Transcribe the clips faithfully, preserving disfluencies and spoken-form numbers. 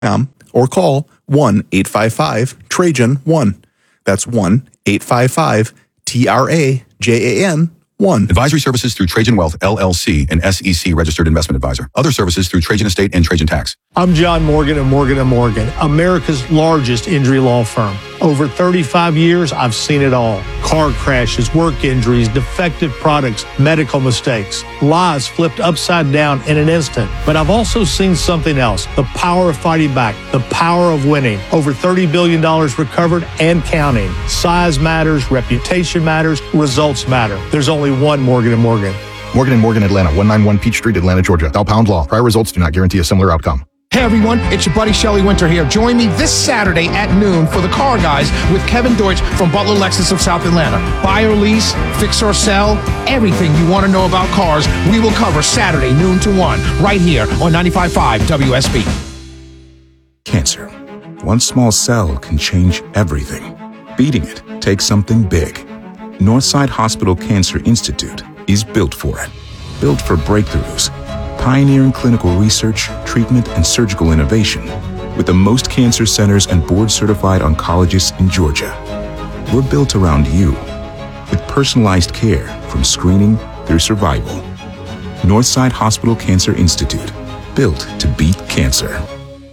or call one eight five five Trajan one. That's one eight five five T R A J A N one. Advisory services through Trajan Wealth, L L C, an S E C registered investment advisor. Other services through Trajan Estate and Trajan Tax. I'm John Morgan of Morgan and Morgan, America's largest injury law firm. Over thirty-five years, I've seen it all. Car crashes, work injuries, defective products, medical mistakes, lives flipped upside down in an instant. But I've also seen something else, the power of fighting back, the power of winning. Over thirty billion dollars recovered and counting. Size matters, reputation matters, results matter. There's only one Morgan and Morgan. Morgan and Morgan, Atlanta, one ninety-one Peachtree, Atlanta, Georgia. Thou pound law. Prior results do not guarantee a similar outcome. Hey everyone, it's your buddy Shelly Winter here. Join me this Saturday at noon for the Car Guys with Kevin Deutsch from Butler Lexus of South Atlanta. Buy or lease, fix or sell, everything you want to know about cars, we will cover Saturday noon to one, right here on ninety-five point five W S B. Cancer. One small cell can change everything. Beating it takes something big. Northside Hospital Cancer Institute is built for it. Built for breakthroughs. Pioneering clinical research, treatment, and surgical innovation with the most cancer centers and board-certified oncologists in Georgia. We're built around you with personalized care from screening through survival. Northside Hospital Cancer Institute, built to beat cancer.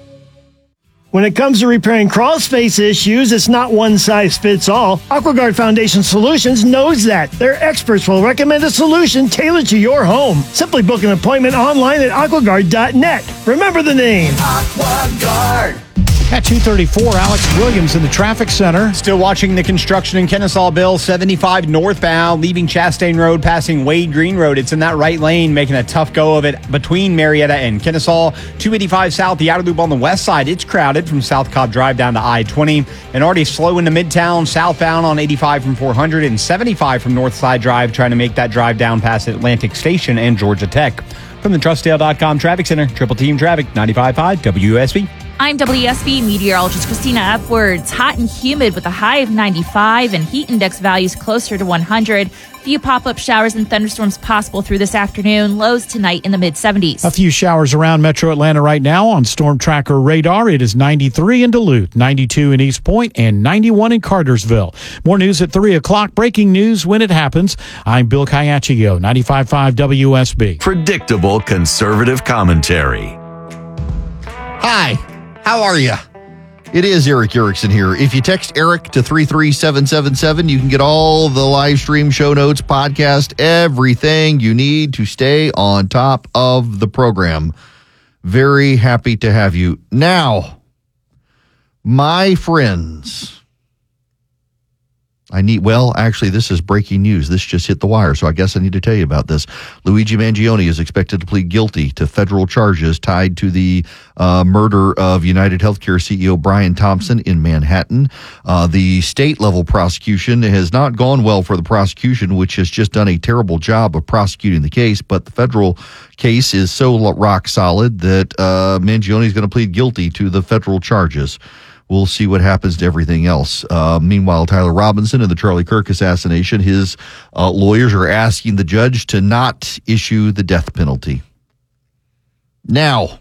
When it comes to repairing crawl space issues, it's not one size fits all. AquaGuard Foundation Solutions knows that. Their experts will recommend a solution tailored to your home. Simply book an appointment online at aquaguard dot net. Remember the name. AquaGuard. At two thirty-four, Alex Williams in the traffic center. Still watching the construction in Kennesaw, Bill. seventy-five northbound, leaving Chastain Road, passing Wade Green Road. It's in that right lane, making a tough go of it between Marietta and Kennesaw. two eighty-five south, the outer loop on the west side. It's crowded from South Cobb Drive down to I twenty. And already slow into Midtown, southbound on eighty-five from four hundred and seventy-five from Northside Drive, trying to make that drive down past Atlantic Station and Georgia Tech. From the Trustdale dot com Traffic Center, Triple Team Traffic, ninety-five point five W S B. I'm W S B meteorologist Christina Upwards. Hot and humid with a high of ninety-five and heat index values closer to one hundred. Few pop-up showers and thunderstorms possible through this afternoon. Lows tonight in the mid-seventies. A few showers around Metro Atlanta right now on Storm Tracker radar. It is ninety-three in Duluth, ninety-two in East Point, and ninety-one in Cartersville. More news at three o'clock. Breaking news when it happens. I'm Bill Caiaccio, ninety-five point five W S B. Predictable conservative commentary. Hi. How are you? It is Eric Erickson here. If you text Eric to three three seven seven seven, you can get all the live stream, show notes, podcast, everything you need to stay on top of the program. Very happy to have you. Now, my friends, I need, well, actually, this is breaking news. This just hit the wire, so I guess I need to tell you about this. Luigi Mangione is expected to plead guilty to federal charges tied to the uh, murder of United Healthcare C E O Brian Thompson in Manhattan. Uh, the state-level prosecution has not gone well for the prosecution, which has just done a terrible job of prosecuting the case, but the federal case is so rock solid that uh, Mangione is going to plead guilty to the federal charges. We'll see what happens to everything else. Uh, meanwhile, Tyler Robinson and the Charlie Kirk assassination, his uh, lawyers are asking the judge to not issue the death penalty. Now,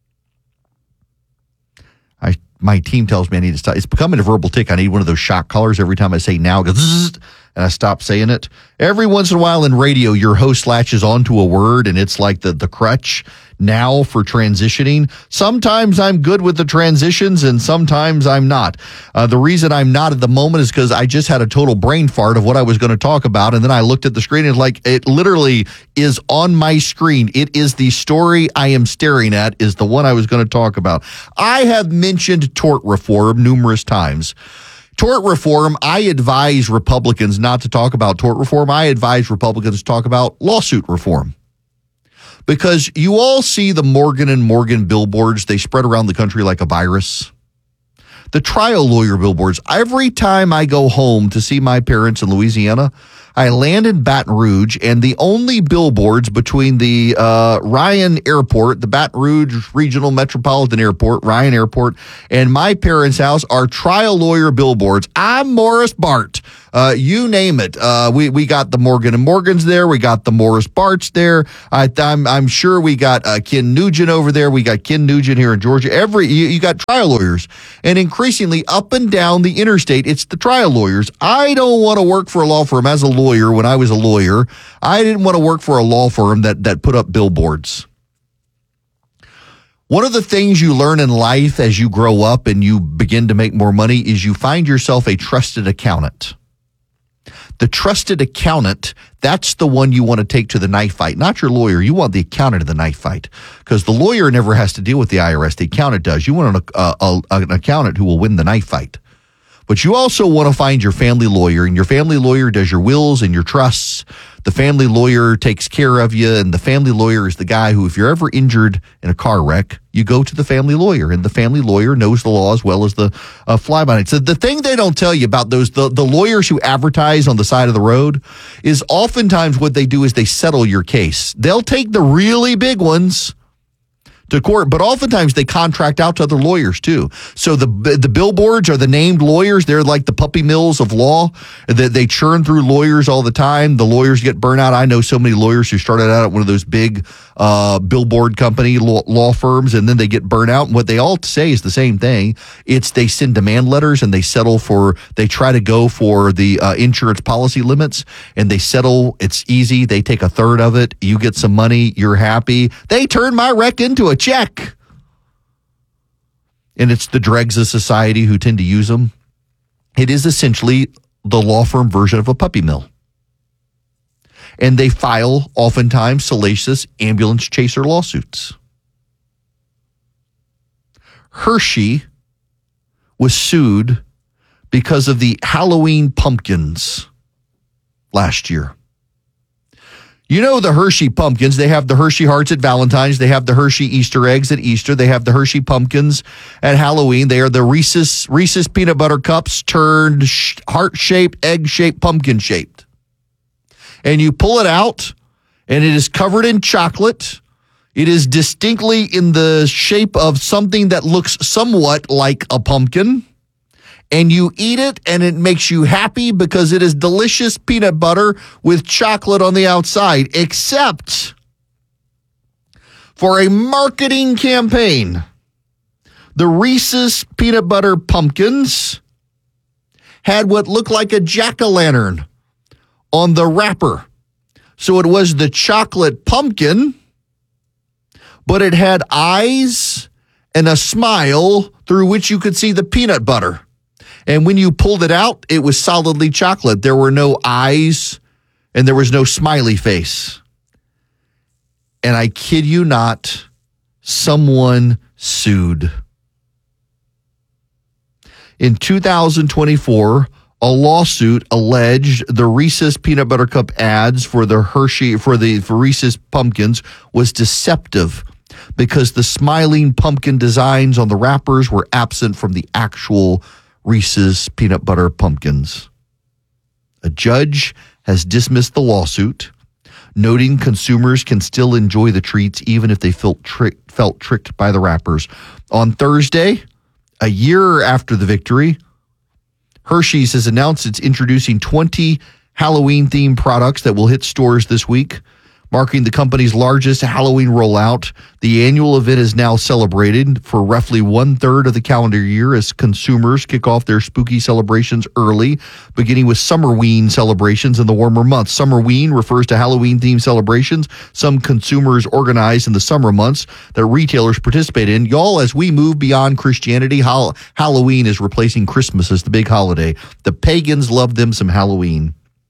I my team tells me I need to stop. It's becoming a verbal tick. I need one of those shock collars every time I say now, it goes zzz, and I stop saying it. Every once in a while in radio, your host latches onto a word, and it's like the, the crutch now for transitioning. Sometimes I'm good with the transitions, and sometimes I'm not. Uh, the reason I'm not at the moment is because I just had a total brain fart of what I was going to talk about, and then I looked at the screen, and like it literally is on my screen. It is the story I am staring at is the one I was going to talk about. I have mentioned tort reform numerous times. Tort reform, I advise Republicans not to talk about tort reform. I advise Republicans to talk about lawsuit reform. Because you all see the Morgan and Morgan billboards, they spread around the country like a virus. The trial lawyer billboards, every time I go home to see my parents in Louisiana, I land in Baton Rouge, and the only billboards between the uh, Ryan Airport, the Baton Rouge Regional Metropolitan Airport, Ryan Airport, and my parents' house are trial lawyer billboards. I'm Morris Bart, Uh, you name it. Uh, we we got the Morgan and Morgans there. We got the Morris Barts there. I, I'm I'm sure we got uh, Ken Nugent over there. We got Ken Nugent here in Georgia. Every you, you got trial lawyers, and increasingly up and down the interstate, it's the trial lawyers. I don't want to work for a law firm as a lawyer. When I was a lawyer, I didn't want to work for a law firm that that put up billboards. One of the things you learn in life as you grow up and you begin to make more money is you find yourself a trusted accountant. The trusted accountant, that's the one you want to take to the knife fight, not your lawyer. You want the accountant in the knife fight because the lawyer never has to deal with the I R S. The accountant does. You want an, uh, a, an accountant who will win the knife fight. But you also want to find your family lawyer, and your family lawyer does your wills and your trusts. The family lawyer takes care of you, and the family lawyer is the guy who, if you're ever injured in a car wreck, you go to the family lawyer, and the family lawyer knows the law as well as the uh, fly-by-night. So the thing they don't tell you about those, the, the lawyers who advertise on the side of the road is oftentimes what they do is they settle your case. They'll take the really big ones to court, but oftentimes they contract out to other lawyers too. So the the billboards are the named lawyers. They're like the puppy mills of law. That they churn through lawyers all the time. The lawyers get burnt out. I know so many lawyers who started out at one of those big uh, billboard company law, law firms, and then they get burnt out. And what they all say is the same thing. It's they send demand letters and they settle for. They try to go for the uh, insurance policy limits, and they settle. It's easy. They take a third of it. You get some money. You're happy. They turn my wreck into a check. And it's the dregs of society who tend to use them. It is essentially the law firm version of a puppy mill. And they file oftentimes salacious ambulance chaser lawsuits. Hershey was sued because of the Halloween pumpkins last year. You know the Hershey pumpkins, they have the Hershey hearts at Valentine's, they have the Hershey Easter eggs at Easter, they have the Hershey pumpkins at Halloween. They are the Reese's Reese's peanut butter cups turned sh- heart-shaped, egg-shaped, pumpkin-shaped. And you pull it out, and it is covered in chocolate. It is distinctly in the shape of something that looks somewhat like a pumpkin. And you eat it, and it makes you happy because it is delicious peanut butter with chocolate on the outside, except for a marketing campaign. The Reese's peanut butter pumpkins had what looked like a jack-o'-lantern on the wrapper. So it was the chocolate pumpkin, but it had eyes and a smile through which you could see the peanut butter. And when you pulled it out, it was solidly chocolate. There were no eyes and there was no smiley face. And I kid you not, someone sued. In two thousand twenty-four, a lawsuit alleged the Reese's peanut butter cup ads for the Hershey, for the for Reese's pumpkins was deceptive because the smiling pumpkin designs on the wrappers were absent from the actual Reese's peanut butter pumpkins. A judge has dismissed the lawsuit, noting consumers can still enjoy the treats even if they felt, tri- felt tricked by the wrappers. On Thursday, a year after the victory, Hershey's has announced it's introducing twenty Halloween-themed products that will hit stores this week, marking the company's largest Halloween rollout. The annual event is now celebrated for roughly one-third of the calendar year as consumers kick off their spooky celebrations early, beginning with Summerween celebrations in the warmer months. Summerween refers to Halloween-themed celebrations some consumers organize in the summer months that retailers participate in. Y'all, as we move beyond Christianity, Hall- Halloween is replacing Christmas as the big holiday. The pagans love them some Halloween.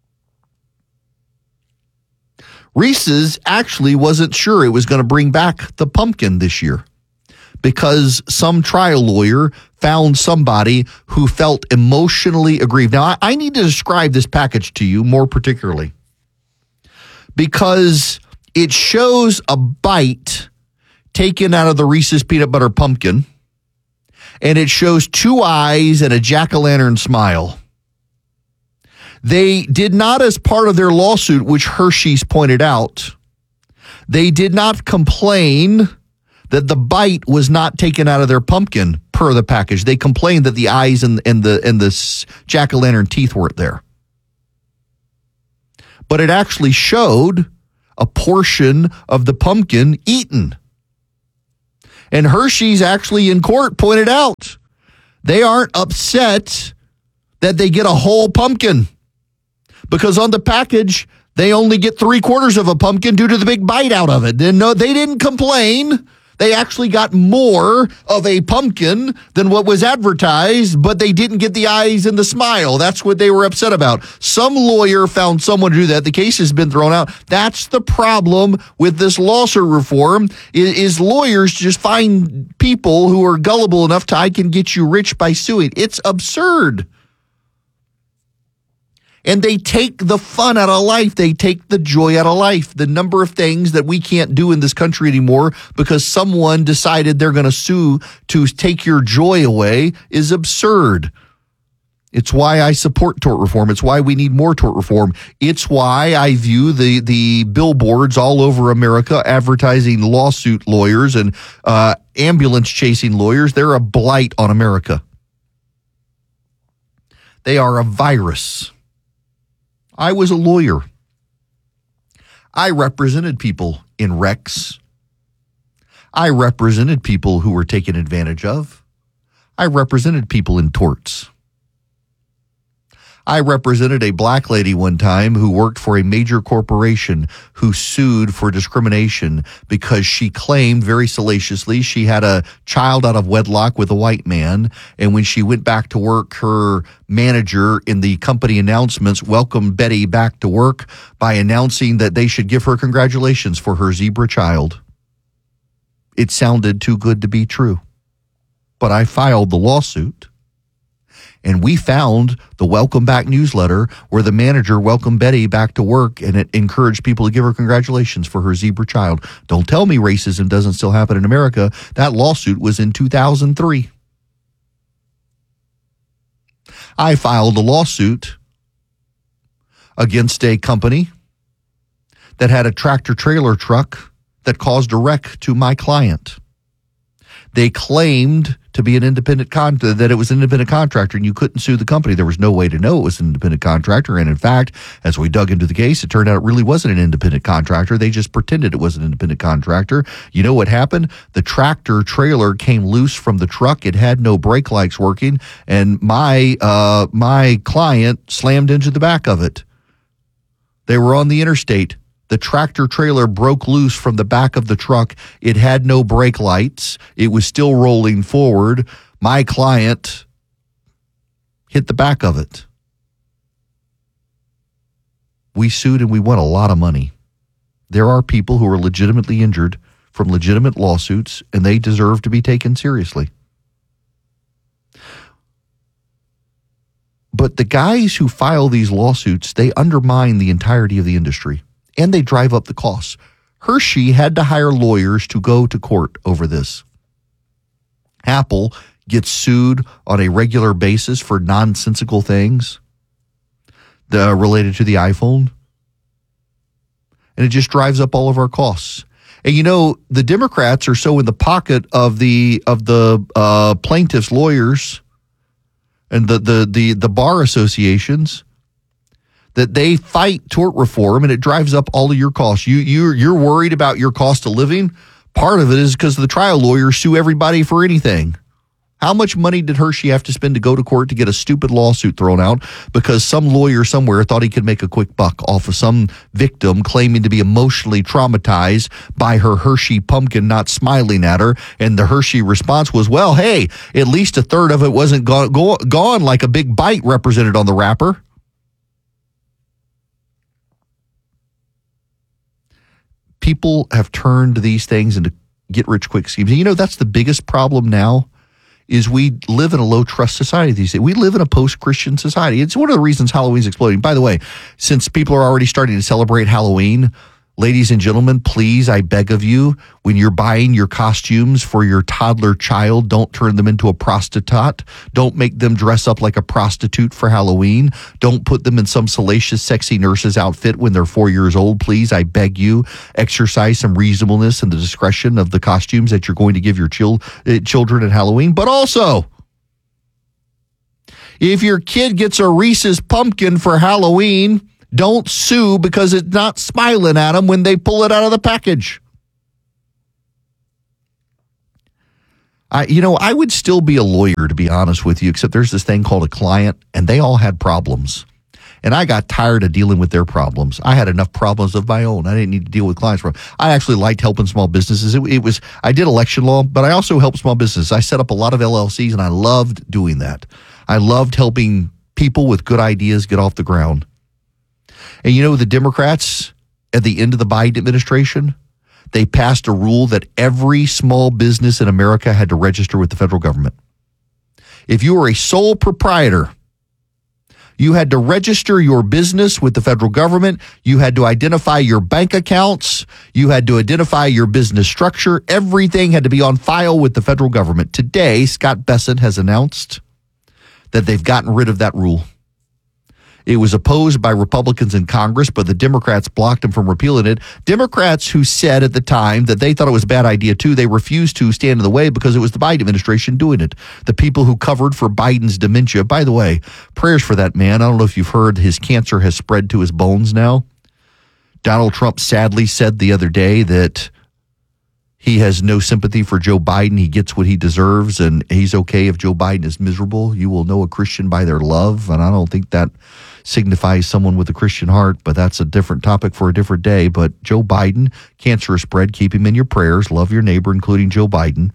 Reese's actually wasn't sure it was going to bring back the pumpkin this year because some trial lawyer found somebody who felt emotionally aggrieved. Now, I, I need to describe this package to you more particularly because it shows a bite taken out of the Reese's peanut butter pumpkin, and it shows two eyes and a jack-o'-lantern smile. They did not, as part of their lawsuit, which Hershey's pointed out, they did not complain that the bite was not taken out of their pumpkin per the package. They complained that the eyes and, and the and the jack-o'-lantern teeth weren't there. but it actually showed a portion of the pumpkin eaten. And Hershey's actually in court pointed out they aren't upset that they get a whole pumpkin, because on the package, they only get three quarters of a pumpkin due to the big bite out of it. And no, they didn't complain. They actually got more of a pumpkin than what was advertised, but they didn't get the eyes and the smile. That's what they were upset about. Some lawyer found someone to do that. The case has been thrown out. That's the problem with this lawsuit reform, is, is lawyers just find people who are gullible enough to, I can get you rich by suing. It's absurd. And they take the fun out of life. They take the joy out of life. The number of things that we can't do in this country anymore because someone decided they're going to sue to take your joy away is absurd. It's why I support tort reform. It's why we need more tort reform. It's why I view the, the billboards all over America advertising lawsuit lawyers and uh, ambulance chasing lawyers. They're a blight on America. They are a virus. I was a lawyer. I represented people in wrecks. I represented people who were taken advantage of. I represented people in torts. I represented a black lady one time who worked for a major corporation who sued for discrimination because she claimed very salaciously she had a child out of wedlock with a white man. And when she went back to work, her manager in the company announcements welcomed Betty back to work by announcing that they should give her congratulations for her zebra child. It sounded too good to be true. But I filed the lawsuit. And we found the Welcome Back newsletter where the manager welcomed Betty back to work, and it encouraged people to give her congratulations for her zebra child. Don't tell me racism doesn't still happen in America. That lawsuit was in two thousand three. I filed a lawsuit against a company that had a tractor trailer truck that caused a wreck to my client. They claimed to be an independent con that it was an independent contractor, and you couldn't sue the company. There was no way to know it was an independent contractor. And in fact, as we dug into the case, it turned out it really wasn't an independent contractor. They just pretended it was an independent contractor. You know what happened? The tractor trailer came loose from the truck. It had no brake lights working, and my uh, my client slammed into the back of it. They were on the interstate. The tractor trailer broke loose from the back of the truck. It had no brake lights. It was still rolling forward. My client hit the back of it. We sued and we won a lot of money. There are people who are legitimately injured from legitimate lawsuits, and they deserve to be taken seriously. But the guys who file these lawsuits, they undermine the entirety of the industry. And they drive up the costs. Hershey had to hire lawyers to go to court over this. Apple gets sued on a regular basis for nonsensical things the, related to the iPhone. And it just drives up all of our costs. And you know, the Democrats are so in the pocket of the of the uh, plaintiffs' lawyers and the, the the the bar associations that they fight tort reform, and it drives up all of your costs. You, you, you're worried about your cost of living. Part of it is because the trial lawyers sue everybody for anything. How much money did Hershey have to spend to go to court to get a stupid lawsuit thrown out because some lawyer somewhere thought he could make a quick buck off of some victim claiming to be emotionally traumatized by her Hershey pumpkin not smiling at her? And the Hershey response was, well, hey, at least a third of it wasn't gone, go, gone like a big bite represented on the wrapper. People have turned these things into get-rich-quick schemes. And you know, that's the biggest problem now, is we live in a low-trust society these days. We live in a post-Christian society. It's one of the reasons Halloween's exploding. By the way, since people are already starting to celebrate Halloween, ladies and gentlemen, please, I beg of you, when you're buying your costumes for your toddler child, don't turn them into a prostitute. Don't make them dress up like a prostitute for Halloween. Don't put them in some salacious, sexy nurse's outfit when they're four years old. Please, I beg you, exercise some reasonableness and the discretion of the costumes that you're going to give your chil- uh, children at Halloween. But also, if your kid gets a Reese's pumpkin for Halloween, Don't sue because it's not smiling at them when they pull it out of the package. I, you know, I would still be a lawyer, to be honest with you, except there's this thing called a client, and they all had problems. And I got tired of dealing with their problems. I had enough problems of my own. I didn't need to deal with clients. I actually liked helping small businesses. It, it was I did election law, but I also helped small businesses. I set up a lot of L L Cs, and I loved doing that. I loved helping people with good ideas get off the ground. And you know, the Democrats at the end of the Biden administration, they passed a rule that every small business in America had to register with the federal government. If you were a sole proprietor, you had to register your business with the federal government. You had to identify your bank accounts. You had to identify your business structure. Everything had to be on file with the federal government. Today, Scott Bessent has announced that they've gotten rid of that rule. It was opposed by Republicans in Congress, but the Democrats blocked them from repealing it. Democrats who said at the time that they thought it was a bad idea too, they refused to stand in the way because it was the Biden administration doing it. The people who covered for Biden's dementia. By the way, prayers for that man. I don't know if you've heard his cancer has spread to his bones now. Donald Trump sadly said the other day that he has no sympathy for Joe Biden. He gets what he deserves, and he's okay if Joe Biden is miserable. You will know a Christian by their love, and I don't think that signifies someone with a Christian heart, but that's a different topic for a different day. But Joe Biden, cancer has spread. Keep him in your prayers. Love your neighbor, including Joe Biden.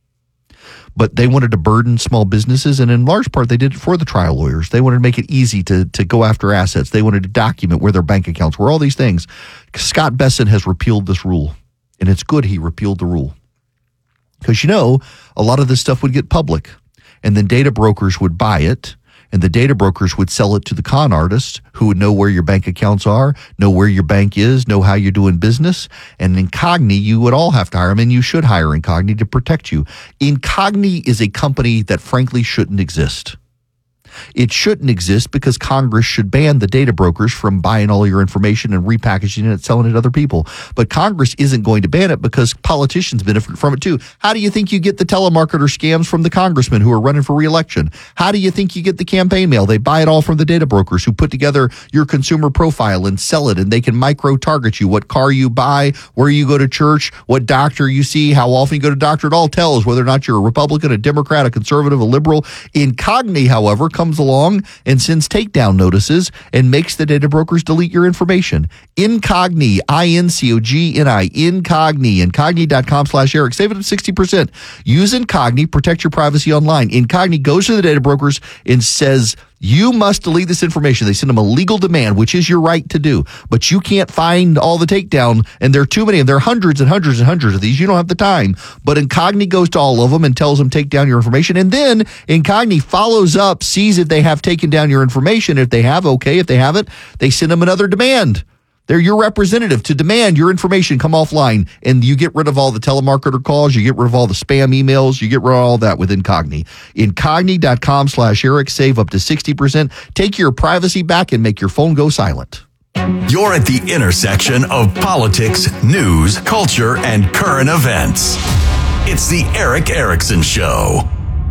But they wanted to burden small businesses, and in large part, they did it for the trial lawyers. They wanted to make it easy to, to go after assets. They wanted to document where their bank accounts were, all these things. Scott Bessent has repealed this rule, and it's good he repealed the rule. Because, you know, a lot of this stuff would get public, and then data brokers would buy it, and the data brokers would sell it to the con artists who would know where your bank accounts are, know where your bank is, know how you're doing business. And Incogni, you would all have to hire them, and you should hire Incogni to protect you. Incogni is a company that frankly shouldn't exist. It shouldn't exist because Congress should ban the data brokers from buying all your information and repackaging it and selling it to other people. But Congress isn't going to ban it because politicians benefit from it too. How do you think you get the telemarketer scams from the congressmen who are running for re-election? How do you think you get the campaign mail? They buy it all from the data brokers who put together your consumer profile and sell it, and they can micro-target you, what car you buy, where you go to church, what doctor you see, how often you go to doctor. It all tells whether or not you're a Republican, a Democrat, a conservative, a liberal. Incogni, however, comes along and sends takedown notices and makes the data brokers delete your information. Incogni, I N C O G N I, Incogni, Incogni.com slash Eric. Save it at sixty percent. Use Incogni, protect your privacy online. Incogni goes to the data brokers and says, you must delete this information. They send them a legal demand, which is your right to do. But you can't find all the takedown, and there are too many, and there are hundreds and hundreds and hundreds of these. You don't have the time. But Incogni goes to all of them and tells them take down your information. And then Incogni follows up, sees if they have taken down your information. If they have, okay. If they haven't, they send them another demand. They're your representative to demand your information come offline, and you get rid of all the telemarketer calls, you get rid of all the spam emails, you get rid of all that with Incogni. Incogni.com slash Eric. Save up to sixty percent. Take your privacy back and make your phone go silent. You're at the intersection of politics, news, culture, and current events. It's the Eric Erickson Show.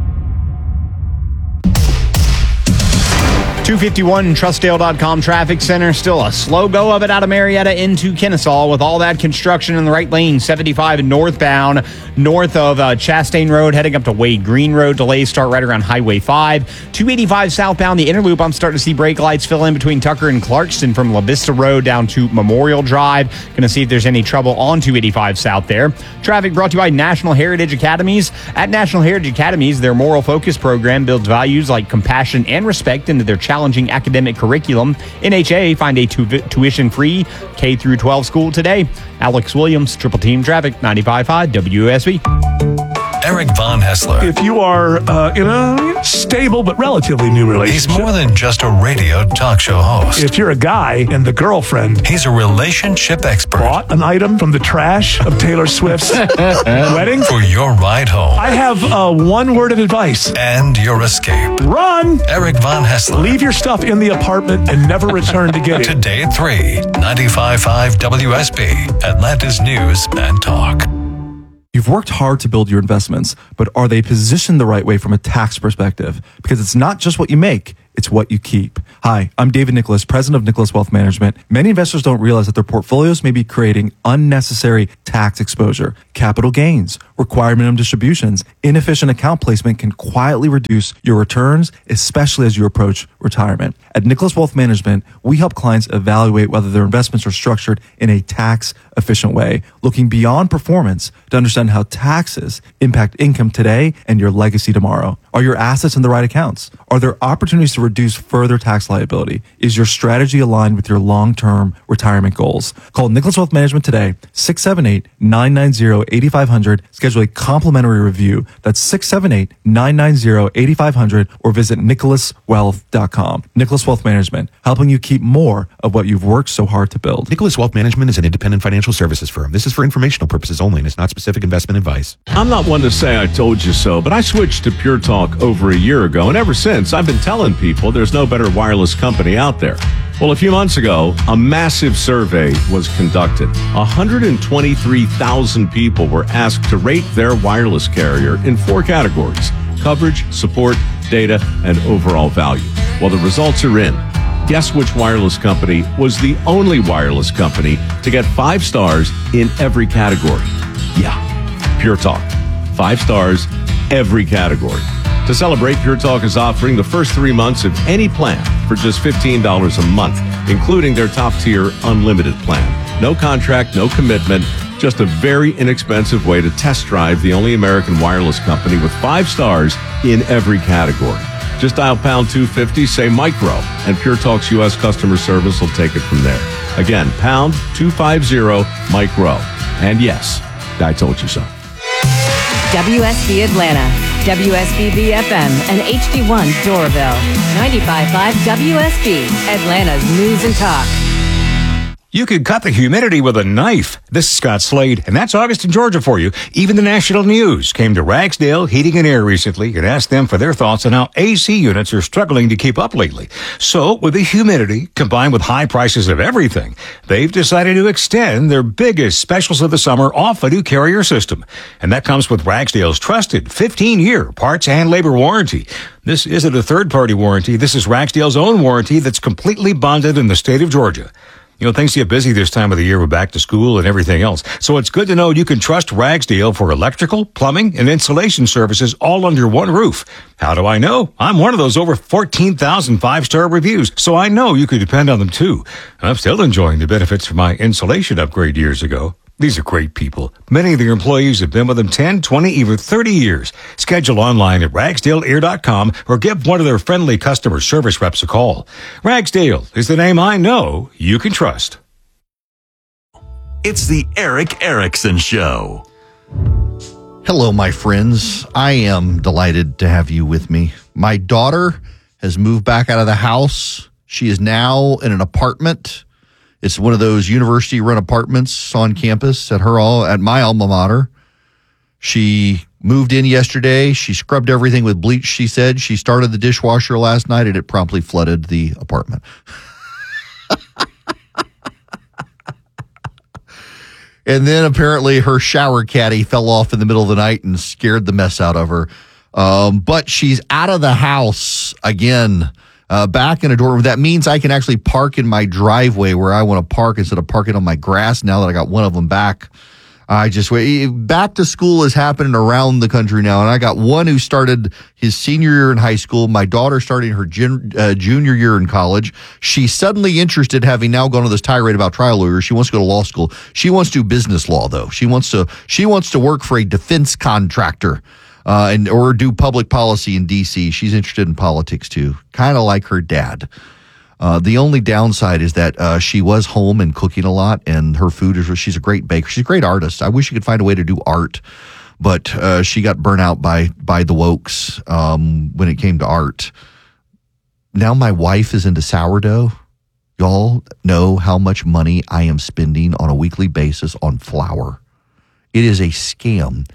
two fifty-one Trustdale dot com traffic center. Still a slow go of it out of Marietta into Kennesaw with all that construction in the right lane. seventy-five northbound, north of uh, Chastain Road, heading up to Wade Green Road. Delays start right around Highway five. two eighty-five southbound, the inner loop. I'm starting to see brake lights fill in between Tucker and Clarkston from La Vista Road down to Memorial Drive. Going to see if there's any trouble on two eighty-five south there. Traffic brought to you by National Heritage Academies. At National Heritage Academies, their moral focus program builds values like compassion and respect into their challenge challenging academic curriculum. N H A, find a tu- tuition-free K through twelve school today. Alex Williams, Triple Team Traffic, ninety-five point five W S B. Eric Von Hessler. If you are uh, in a stable but relatively new relationship. He's more than just a radio talk show host. If you're a guy and the girlfriend. He's a relationship expert. Bought an item from the trash of Taylor Swift's wedding. For your ride home. I have uh, one word of advice. And your escape. Run! Eric Von Hessler. Leave your stuff in the apartment and never return to get it. Today at three, ninety-five point five W S B, Atlanta's News and Talk. You've worked hard to build your investments, but are they positioned the right way from a tax perspective? Because it's not just what you make, it's what you keep. Hi, I'm David Nicholas, president of Nicholas Wealth Management. Many investors don't realize that their portfolios may be creating unnecessary tax exposure. Capital gains, required minimum distributions, inefficient account placement can quietly reduce your returns, especially as you approach retirement. At Nicholas Wealth Management, we help clients evaluate whether their investments are structured in a tax efficient way, looking beyond performance to understand how taxes impact income today and your legacy tomorrow. Are your assets in the right accounts? Are there opportunities to reduce further tax liability? Is your strategy aligned with your long-term retirement goals? Call Nicholas Wealth Management today, six seven eight, nine nine zero, eight five zero zero. Schedule a complimentary review. That's six seven eight, nine nine zero, eight five zero zero or visit nicholas wealth dot com. Nicholas Wealth Management, helping you keep more of what you've worked so hard to build. Nicholas Wealth Management is an independent financial services firm. This is for informational purposes only and is not specific investment advice. I'm not one to say I told you so, but I switched to Pure Talk over a year ago, and ever since, I've been telling people there's no better wireless company out there. Well, a few months ago, a massive survey was conducted. one hundred twenty-three thousand people were asked to rate their wireless carrier in four categories: coverage, support, data, and overall value. Well, the results are in. Guess which wireless company was the only wireless company to get five stars in every category? Yeah, Pure Talk. Five stars, every category. To celebrate, Pure Talk is offering the first three months of any plan for just fifteen dollars a month, including their top-tier unlimited plan. No contract, no commitment, just a very inexpensive way to test drive the only American wireless company with five stars in every category. Just dial pound two fifty, say micro, and Pure Talk's U S customer service will take it from there. Again, pound two fifty, micro. And yes, I told you so. W S B Atlanta, W S B B F M, and H D one Doraville. ninety-five point five W S B, Atlanta's News and Talk. You could cut the humidity with a knife. This is Scott Slade, and that's August in Georgia for you. Even the national news came to Ragsdale Heating and Air recently and asked them for their thoughts on how A C units are struggling to keep up lately. So, with the humidity combined with high prices of everything, they've decided to extend their biggest specials of the summer off a new Carrier system. And that comes with Ragsdale's trusted fifteen-year parts and labor warranty. This isn't a third-party warranty. This is Ragsdale's own warranty that's completely bonded in the state of Georgia. You know, things get busy this time of the year with back to school and everything else. So it's good to know you can trust Ragsdale for electrical, plumbing, and insulation services all under one roof. How do I know? I'm one of those over fourteen thousand five-star reviews, so I know you can depend on them too. I'm still enjoying the benefits from my insulation upgrade years ago. These are great people. Many of their employees have been with them ten, twenty, even thirty years. Schedule online at ragsdale air dot com or give one of their friendly customer service reps a call. Ragsdale is the name I know you can trust. It's the Eric Erickson Show. Hello, my friends. I am delighted to have you with me. My daughter has moved back out of the house. She is now in an apartment. It's one of those university-run apartments on campus at her all at my alma mater. She moved in yesterday. She scrubbed everything with bleach, she said. She started the dishwasher last night, and it promptly flooded the apartment. And then apparently her shower caddy fell off in the middle of the night and scared the mess out of her. Um, but she's out of the house again. Uh, back in a dorm. That means I can actually park in my driveway where I want to park instead of parking on my grass now that I got one of them back. I just wait. Back to school is happening around the country now, and I got one who started his senior year in high school. My daughter starting her gen, uh, junior year in college. She's suddenly interested, having now gone to this tirade about trial lawyers. She wants to go to law school. She wants to do business law, though. She wants to. She wants to work for a defense contractor. Uh, and or do public policy in D C. She's interested in politics, too, kind of like her dad. Uh, the only downside is that uh, she was home and cooking a lot, and her food is, she's a great baker. She's a great artist. I wish she could find a way to do art, but uh, she got burnt out by, by the wokes um, when it came to art. Now my wife is into sourdough. Y'all know how much money I am spending on a weekly basis on flour. It is a scam.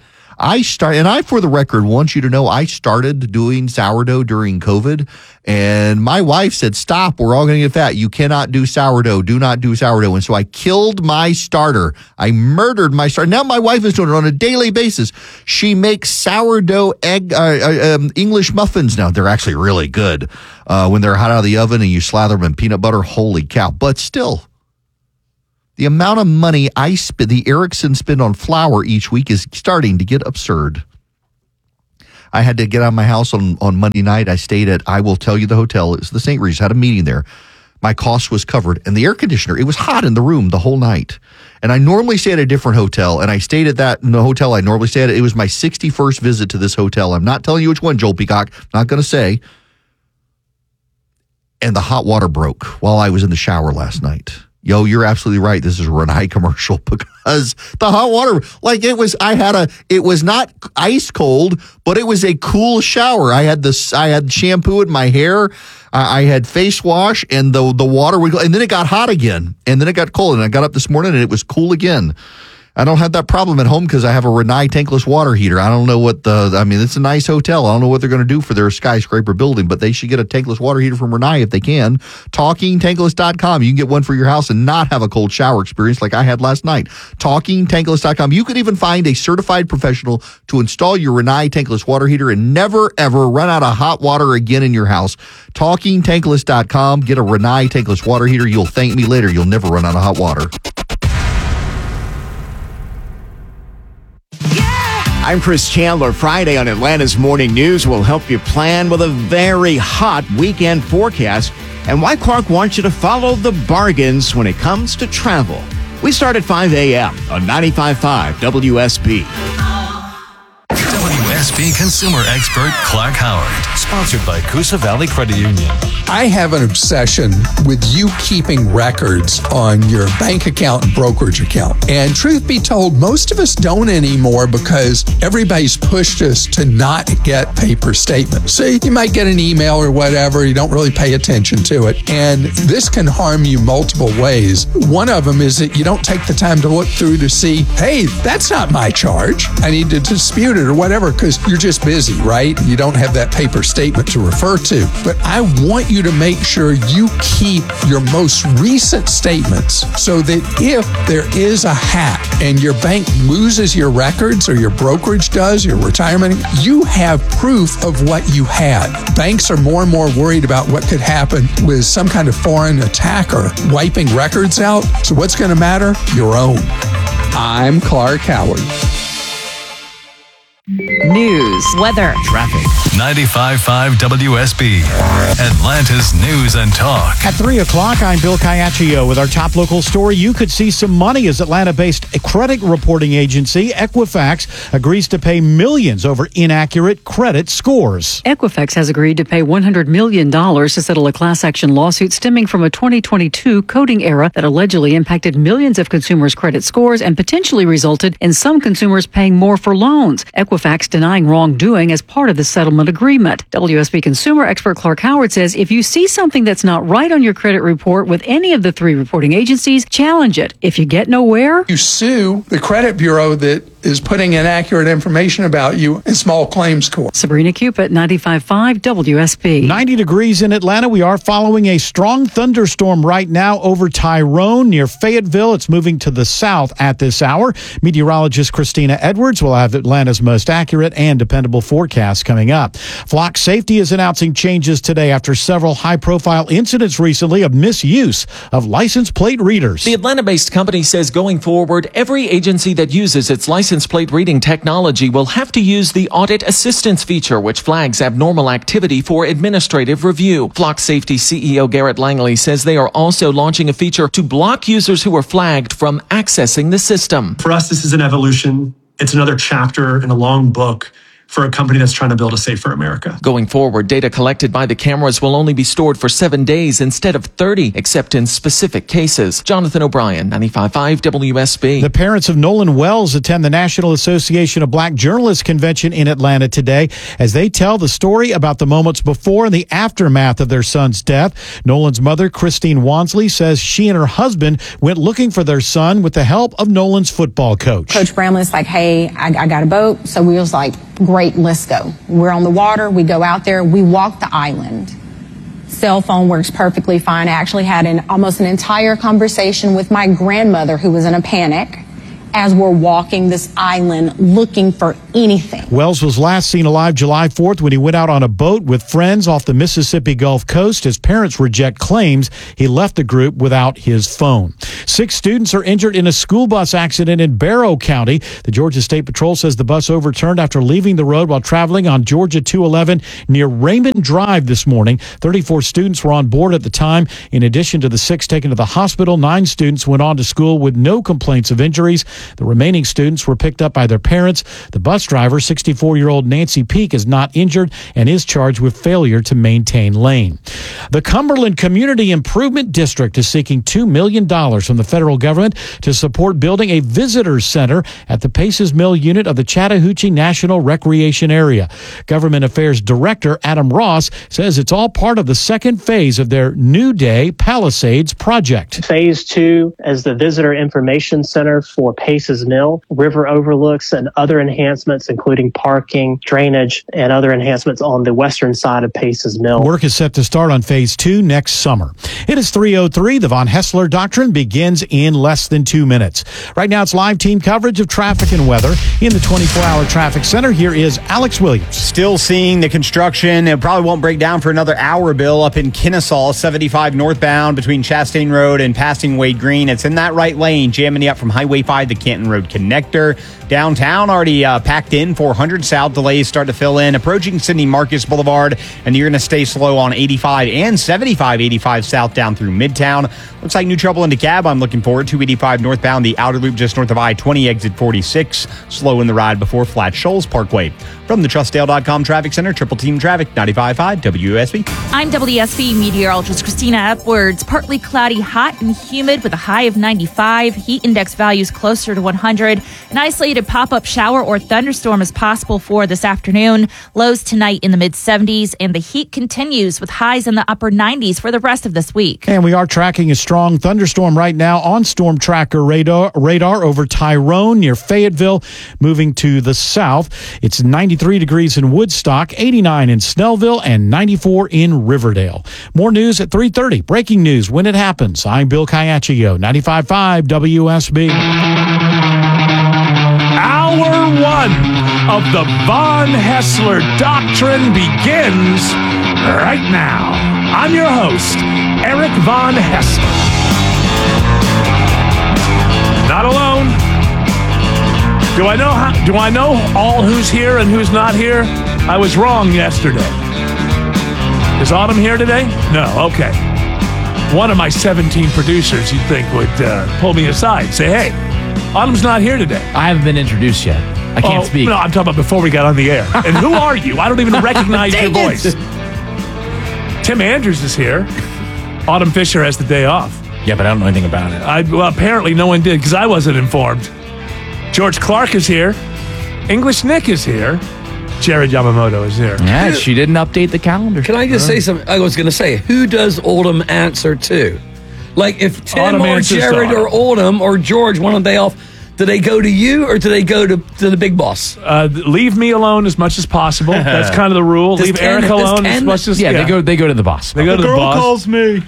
I start, and I, for the record, want you to know I started doing sourdough during COVID, and my wife said, stop, we're all going to get fat. You cannot do sourdough. Do not do sourdough. And so I killed my starter. I murdered my starter. Now my wife is doing it on a daily basis. She makes sourdough egg, uh, uh, um, English muffins now. They're actually really good uh, when they're hot out of the oven and you slather them in peanut butter. Holy cow. But still, the amount of money I spend, the Erickson spend on flour each week is starting to get absurd. I had to get out of my house on, on Monday night. I stayed at, I will tell you the hotel. It was the Saint Regis. Had a meeting there. My cost was covered. And the air conditioner, it was hot in the room the whole night. And I normally stay at a different hotel. And I stayed at that in the hotel I normally stay at. It was my sixty-first visit to this hotel. I'm not telling you which one, Joel Peacock. Not going to say. And the hot water broke while I was in the shower last night. Yo, you're absolutely right. This is a Rinnai commercial because the hot water, like it was, I had a, it was not ice cold, but it was a cool shower. I had this, I had shampoo in my hair. I, I had face wash and the, the water would go, and then it got hot again. And then it got cold. And I got up this morning and it was cool again. I don't have that problem at home because I have a Rinnai tankless water heater. I don't know what the, I mean, it's a nice hotel. I don't know what they're going to do for their skyscraper building, but they should get a tankless water heater from Rinnai if they can. talking tankless dot com. You can get one for your house and not have a cold shower experience like I had last night. talking tankless dot com. You could even find a certified professional to install your Rinnai tankless water heater and never, ever run out of hot water again in your house. talking tankless dot com. Get a Rinnai tankless water heater. You'll thank me later. You'll never run out of hot water. I'm Chris Chandler. Friday on Atlanta's Morning News will help you plan with a very hot weekend forecast and why Clark wants you to follow the bargains when it comes to travel. We start at five a.m. on ninety-five point five W S B. W S B consumer expert Clark Howard, sponsored by Coosa Valley Credit Union. I have an obsession with you keeping records on your bank account and brokerage account. And truth be told, most of us don't anymore because everybody's pushed us to not get paper statements. So you might get an email or whatever, you don't really pay attention to it. And this can harm you multiple ways. One of them is that you don't take the time to look through to see, hey, that's not my charge. I need to dispute it or whatever, because you're just busy, right? You don't have that paper statement to refer to. But I want you to make sure you keep your most recent statements so that if there is a hack and your bank loses your records or your brokerage does, your retirement, you have proof of what you had. Banks are more and more worried about what could happen with some kind of foreign attacker wiping records out. So what's going to matter? Your own. I'm Clark Howard. News, weather, traffic. ninety-five point five W S B, Atlanta's news and talk. At three o'clock, I'm Bill Caiaccio with our top local story. You could see some money as Atlanta-based credit reporting agency Equifax agrees to pay millions over inaccurate credit scores. Equifax has agreed to pay one hundred million dollars to settle a class action lawsuit stemming from a twenty twenty-two coding error that allegedly impacted millions of consumers' credit scores and potentially resulted in some consumers paying more for loans. Equifax denying wrongdoing as part of the settlement agreement. W S B consumer expert Clark Howard says if you see something that's not right on your credit report with any of the three reporting agencies, challenge it. If you get nowhere, you sue the credit bureau that is putting inaccurate information about you in small claims court. Sabrina Cupid, ninety-five point five W S B. ninety degrees in Atlanta. We are following a strong thunderstorm right now over Tyrone near Fayetteville. It's moving to the south at this hour. Meteorologist Christina Edwards will have Atlanta's most accurate and dependable forecast coming up. Flock Safety is announcing changes today after several high-profile incidents recently of misuse of license plate readers. The Atlanta-based company says going forward, every agency that uses its license plate reading technology will have to use the audit assistance feature, which flags abnormal activity for administrative review. Flock Safety C E O Garrett Langley says they are also launching a feature to block users who are flagged from accessing the system. For us, this is an evolution. It's another chapter in a long book for a company that's trying to build a safer America. Going forward, data collected by the cameras will only be stored for seven days instead of thirty, except in specific cases. Jonathan O'Brien, ninety-five point five W S B. The parents of Nolan Wells attend the National Association of Black Journalists Convention in Atlanta today as they tell the story about the moments before and the aftermath of their son's death. Nolan's mother, Christine Wansley, says she and her husband went looking for their son with the help of Nolan's football coach. Coach Bramlett's like, hey, I, I got a boat. So we was like, great, let's go. We're on the water. We go out there. We walk the island. Cell phone works perfectly fine. I actually had an almost an entire conversation with my grandmother who was in a panic as we're walking this island looking for anything. Wells was last seen alive July fourth when he went out on a boat with friends off the Mississippi Gulf Coast. His parents reject claims he left the group without his phone. Six students are injured in a school bus accident in Barrow County. The Georgia State Patrol says the bus overturned after leaving the road while traveling on Georgia two eleven near Raymond Drive this morning. thirty-four students were on board at the time. In addition to the six taken to the hospital, nine students went on to school with no complaints of injuries. The remaining students were picked up by their parents. The bus driver, sixty-four-year-old Nancy Peak, is not injured and is charged with failure to maintain lane. The Cumberland Community Improvement District is seeking two million dollars from the federal government to support building a visitors center at the Paces Mill unit of the Chattahoochee National Recreation Area. Government Affairs Director Adam Ross says it's all part of the second phase of their New Day Palisades project. Phase two is the Visitor Information Center for Paces Mill, river overlooks, and other enhancements, including parking, drainage, and other enhancements on the western side of Paces Mill. Work is set to start on phase two next summer. It is three oh three. The Von Hessler Doctrine begins in less than two minutes. Right now, it's live team coverage of traffic and weather in the twenty-four hour traffic center. Here is Alex Williams. Still seeing the construction. It probably won't break down for another hour, Bill, up in Kennesaw, seventy-five northbound between Chastain Road and passing Wade Green. It's in that right lane, jamming you up from Highway five, the Canton Road connector. Downtown already uh, packed in. four hundred south delays start to fill in. Approaching Sidney Marcus Boulevard, and you're going to stay slow on eighty-five and seventy-five, eighty-five south down through Midtown. Looks like new trouble in DeKalb. I'm looking forward to eighty-five northbound, the outer loop just north of I twenty, exit forty-six. Slow in the ride before Flat Shoals Parkway. From the Trust Dale dot com Traffic Center, Triple Team Traffic, ninety-five point five W S B. I'm W S B meteorologist Christina Upwards. Partly cloudy, hot and humid with a high of ninety-five. Heat index values closer to one hundred. An isolated pop-up shower or thunderstorm is possible for this afternoon. Lows tonight in the mid-seventies, and the heat continues with highs in the upper nineties for the rest of this week. And we are tracking a strong thunderstorm right now on Storm Tracker radar, radar over Tyrone near Fayetteville, moving to the south. It's ninety-three degrees in Woodstock, eighty-nine in Snellville, and ninety-four in Riverdale. More news at three thirty. Breaking news when it happens. I'm Bill Caiaccio, ninety-five point five W S B. Hour one of the Von Hessler Doctrine begins right now. I'm your host, Eric Von Hessler. Not alone. Do I know how, do I know all who's here and who's not here? I was wrong yesterday. Is Autumn here today? No. Okay. One of my seventeen producers, you'd think, would uh, pull me aside and say, hey, Autumn's not here today. I haven't been introduced yet. I can't oh, speak. No, I'm talking about before we got on the air. And who are you? I don't even recognize your voice. Tim Andrews is here. Autumn Fisher has the day off. Yeah, but I don't know anything about it. I, well, apparently no one did because I wasn't informed. George Clark is here. English Nick is here. Jared Yamamoto is here. Yeah, she didn't update the calendar. Can I just say something? I was going to say, who does Oldham answer to? Like, if Tim Autumn or Jared or Oldham or George want a day off, do they go to you or do they go to, to the big boss? Uh, leave me alone as much as possible. That's kind of the rule. Does leave ten, Eric alone as much as yeah, yeah. they go. They go to the boss. They go the to the girl boss. calls me.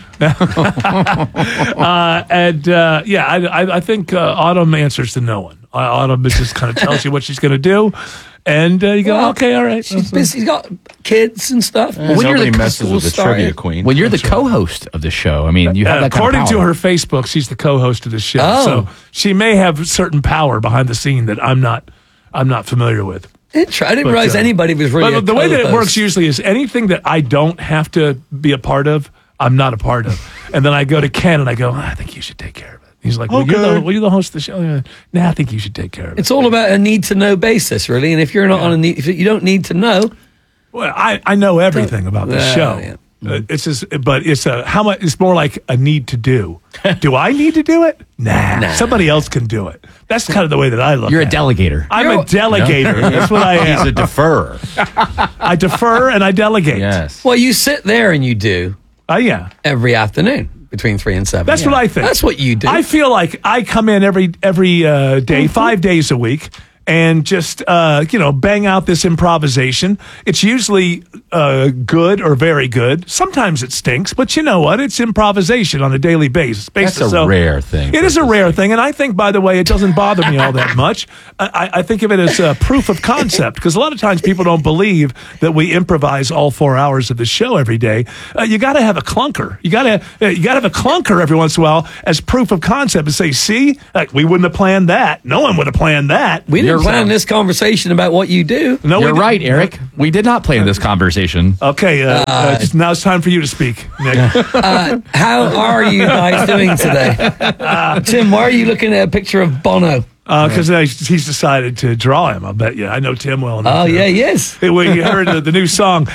uh, and uh, yeah, I, I, I think uh, Autumn answers to no one. Uh, Autumn just kind of tells you what she's going to do. And uh, you go, well, okay, all right. She's busy. She's got kids and stuff. Well, when you're the messes with the trivia queen. When you're the co-host of the show, I mean, you have uh, that according kind of to her Facebook, she's the co-host of the show. Oh. So she may have certain power behind the scene that I'm not. I'm not familiar with. I didn't But, realize uh, anybody was really. But a the way that it co-host. works usually is anything that I don't have to be a part of, I'm not a part of. And then I go to Ken and I go, I think you should take care of it. He's like, well, Okay. you're, the, well, you're the host of the show. Uh, Nah, I think you should take care of it. It's all about a need to know basis, really. And if you're not on a need, if you don't need to know, Well, I, I know everything about the Yeah, show. yeah. Uh, it's just, but it's a how much. It's more like a need to do. Do I need to do it? Nah, Nah. somebody else can do it. That's kind of the way that I look. You're a at it. delegator. I'm You're- a delegator. No. That's what I am. He's a deferrer. I defer and I delegate. Yes. well, you sit there and you do Oh yeah. every afternoon between three and seven. That's Yeah. what I think. That's what you do. I feel like I come in every every uh, day, five days a week, and just uh, you know bang out this improvisation. It's usually uh, good or very good. Sometimes it stinks, but you know what? It's improvisation on a daily basis. That's a So rare thing. It is a rare thing, and I think, by the way, it doesn't bother me all that much. I, I think of it as a proof of concept because a lot of times people don't believe that we improvise all four hours of the show every day. Uh, you got to have a clunker. You got to uh, you got to have a clunker every once in a while as proof of concept and say, see, like, we wouldn't have planned that. No one would have planned that. we didn't plan this conversation about what you do. No, we You're didn't. right, Eric. We did not plan this conversation. Okay, uh, uh, it's- now it's time for you to speak, Nick. Uh, how are you guys doing today? Tim, why are you looking at a picture of Bono? Because uh, he's decided to draw him. I'll bet you. I know Tim well enough. Oh, to- yeah, yes. Hey, well, you heard the, the new song,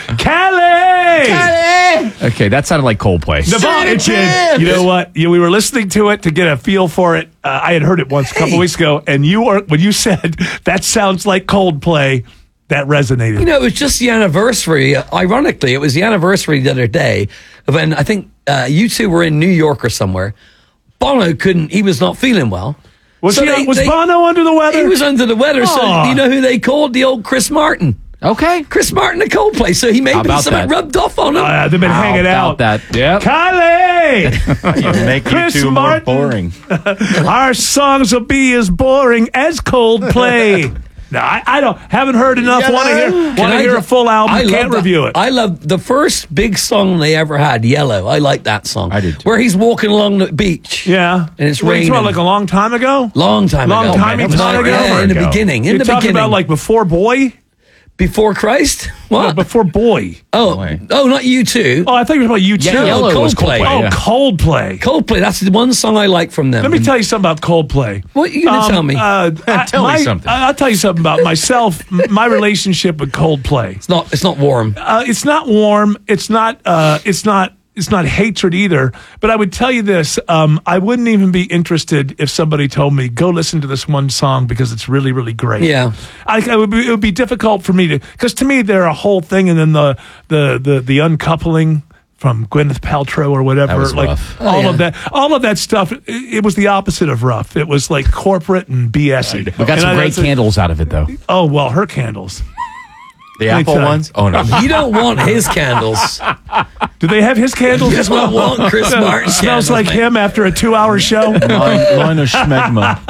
Cali! Okay, that sounded like Coldplay. Naval, it did. You know what? You, we were listening to it to get a feel for it. Uh, I had heard it once a couple weeks ago, and you were when you said that sounds like Coldplay, that resonated. You know, it was just the anniversary. uh, Ironically, it was the anniversary the other day of when I think uh, you two were in New York or somewhere. Bono couldn't, he was not feeling well. Was So he? they- was they- Bono under the weather? He was under the weather. So Aw. do you know who they called? The old Chris Martin. Okay. Chris Martin of Coldplay. So he How maybe about something that? rubbed off on him. Uh, they've been How hanging about out. that? Yep. Kylie! You make you Chris two Martin. more boring. Our songs will be as boring as Coldplay. No, I, I don't. Haven't heard enough. Yeah, Want to hear? Can Want to I hear a ju- full album? I love Can't that. review it. I love the first big song they ever had, Yellow. I like that song. I did too. Where he's walking along the beach. Yeah, And it's What are you raining. talking about, like a long time ago. Long time Long ago. time It was time like- ago? Yeah, in the beginning. In You're the talking beginning. about like before Boy. Before Christ? What? No, before Boy. Oh, oh, not you two. Oh, I thought you were talking about you too. No, Yellow was Coldplay. Coldplay, Oh, yeah. Coldplay. Coldplay. That's the one song I like from them. Let me tell you something about Coldplay. What are you going to tell me? Uh, I- Tell me my- something. I- I'll tell you something about myself. m- My relationship with Coldplay. It's not. It's not warm. Uh, it's not warm. It's not. Uh, it's not. It's not hatred either. But I would tell you this: um, I wouldn't even be interested if somebody told me, "Go listen to this one song because it's really, really great." Yeah. I, I would be, it would be difficult for me to, because to me they're a whole thing, and then the the the, the uncoupling from Gwyneth Paltrow or whatever, That was like rough. all Oh, yeah. of that, all of that stuff. It, it was the opposite of rough. It was like corporate and BSy. We got And some I- great that's a- candles out of it, though. Oh well, her candles. The Let me Apple tell you. ones? Oh, no. You don't want his candles. Do they have his candles You as well? don't want Chris Martin Smells candles, like man. him after a two-hour show. Mine, mine are schmegma.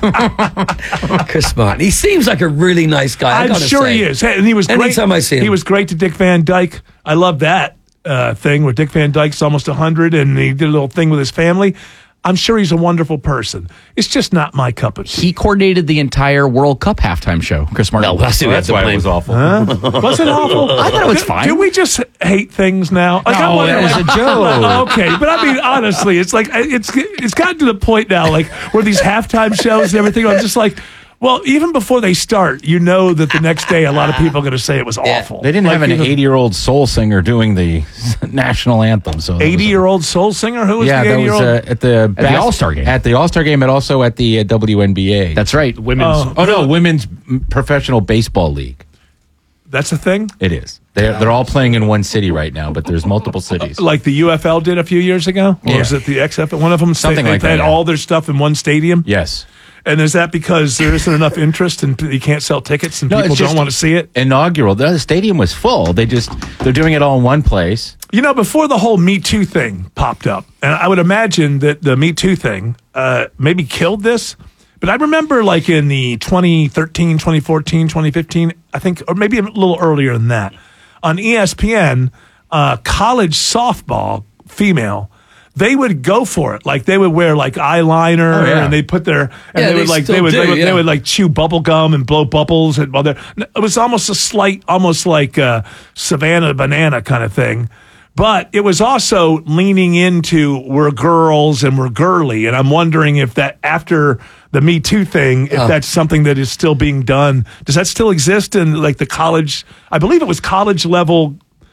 Chris Martin. He seems like a really nice guy. I I'm gotta sure say. he is. Hey, and he was great. Anytime I see him. He was great to Dick Van Dyke. I love that uh, thing where Dick Van Dyke's almost one hundred and he did a little thing with his family. I'm sure he's a wonderful person. It's just not my cup of tea. He coordinated the entire World Cup halftime show, Chris Martin. No, that's who that's had to why blame. it was awful. Huh? Was it awful? I thought it was Do- fine. Do we just hate things now? Like, I No, wonder, that was like- a joke. Okay, but I mean, honestly, it's like it's it's gotten to the point now, like where these halftime shows and everything. I'm just like, well, even before they start, you know that the next day a lot of people are going to say it was awful. They didn't Like, have an even- eighty-year-old soul singer doing the national anthem. So eighty-year-old soul singer? Who was yeah, the that was eighty-year-old? uh, at the the All-Star game. At the All-Star game, and also at the uh, W N B A. That's right, women's. Oh. Oh, no, women's mm, professional baseball league. That's a thing? It is. They're they're all playing in one city right now, but there's multiple cities. Like the U F L did a few years ago? Or Yeah. was it the X F L? One of them, Something they, like they that, had yeah. all their stuff in one stadium? Yes. And is that because there isn't enough interest and you can't sell tickets and No, people it's don't just want to see it? Inaugural. The stadium was full. They just they're doing it all in one place. You know, before the whole Me Too thing popped up, and I would imagine that the Me Too thing uh, maybe killed this, but I remember like in the twenty thirteen, twenty fourteen, twenty fifteen, I think, or maybe a little earlier than that, on E S P N, uh, college softball, female, they would go for it. Like they would wear like eyeliner Oh, yeah. and they put their, and Yeah, they would they like, they still would, they do, would, yeah. they would like chew bubble gum and blow bubbles. And while they're, it was almost a slight, almost like uh Savannah Banana kind of thing. But it was also leaning into we're girls and we're girly. And I'm wondering if that after the Me Too thing, if Oh. that's something that is still being done. Does that still exist in like the college? I believe it was college level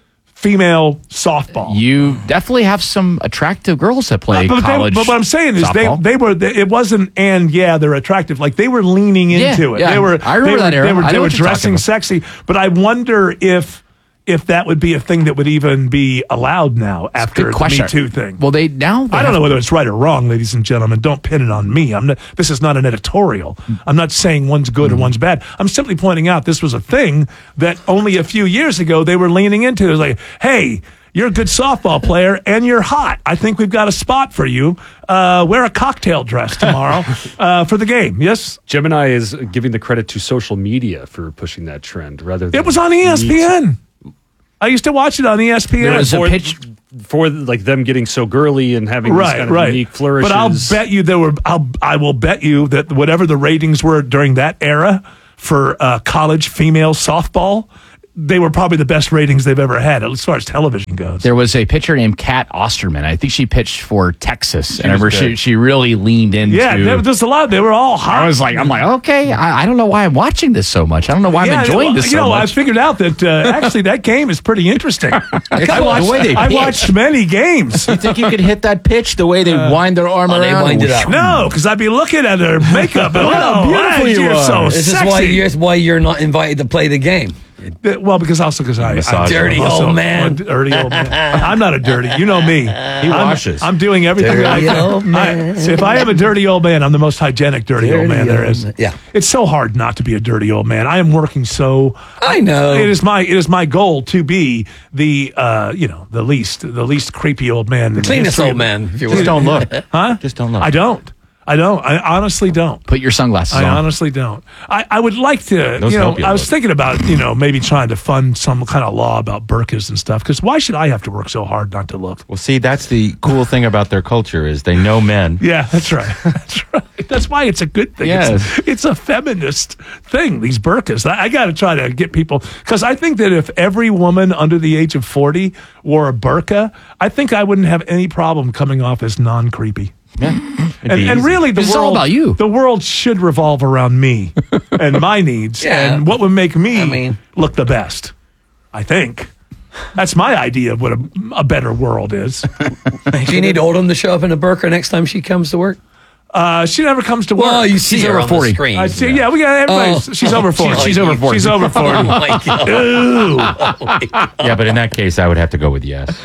female softball. You definitely have some attractive girls that play Uh, but, they- college. but what I'm saying is softball. they they were they, it wasn't and yeah they're attractive, like they were leaning Yeah, into it. yeah. They were I remember they were, that era. They were, I know they were what you're dressing talking sexy, but I wonder if if that would be a thing that would even be allowed now after Good the question. Me Too thing. Well, they now they I don't have- know whether it's right or wrong, ladies and gentlemen. Don't pin it on me. I'm not, this is not an editorial. I'm not saying one's good or one's bad. I'm simply pointing out this was a thing that only a few years ago they were leaning into. It was like, hey, you're a good softball player and you're hot. I think we've got a spot for you. Uh, wear a cocktail dress tomorrow uh, for the game. Yes? Gemini is giving the credit to social media for pushing that trend rather than It was on E S P N. I used to watch it on E S P N. There was a pitch for like them getting so girly and having these right, kind of right. unique flourishes. But I'll bet you there were. I'll, I will bet you that whatever the ratings were during that era for uh, college female softball, they were probably the best ratings they've ever had as far as television goes. There was a pitcher named Kat Osterman. I think she pitched for Texas. and I was remember she, good. she really leaned into. Yeah, there was just a lot. They were all hot. I was like, I'm like, okay, I, I don't know why I'm watching this so much. I don't know why Yeah, I'm enjoying well, this you so know, much. I figured out that uh, actually that game is pretty interesting. I The watched, way they I pitch. watched many games. You think you could hit that pitch the way they wind their arm Oh, around? they wind it up. No, because I'd be looking at her makeup and Look how oh, beautiful wow, you you're are. so This sexy. is why you're, why you're not invited to play the game. Uh, Well, because also because I, I Dirty also- old man. I'm a dirty old man. I'm not a dirty. You know me. He washes. I'm, I'm doing everything. Dirty that I, old man. I, so if I am a dirty old man, I'm the most hygienic dirty, old Dirty man there old is. man. Yeah. It's so hard not to be a dirty old man. I am working so. I know. It is my it is my goal to be the uh you know the least the least creepy old man. The cleanest old man, if you will. Just don't look. Huh? Just don't look. I don't. I don't. I honestly don't. Put your sunglasses I on. honestly don't. I, I would like to, Those you know, help you a I was little. thinking about, you know, maybe trying to fund some kind of law about burqas and stuff. Because why should I have to work so hard not to look? Well, see, that's the cool thing about their culture is they know men. Yeah, that's right. That's right. That's why it's a good thing. Yes. It's, it's a feminist thing, these burqas. I, I got to try to get people, because I think that if every woman under the age of forty wore a burqa, I think I wouldn't have any problem coming off as non-creepy. Yeah. And, and really, the This is world, all about you. The world should revolve around me and my needs, Yeah. and what would make me I mean- look the best. I think that's my idea of what a, a better world is. Do you need Autumn to show up in a burqa next time she comes to work? Uh, she never comes to work. Well, you see She's her over on the forty. screen. I see. Yeah, we got everybody. Oh. She's over forty. She's over forty. She's over forty. Oh, my God. Ooh. Yeah, but in that case, I would have to go with yes.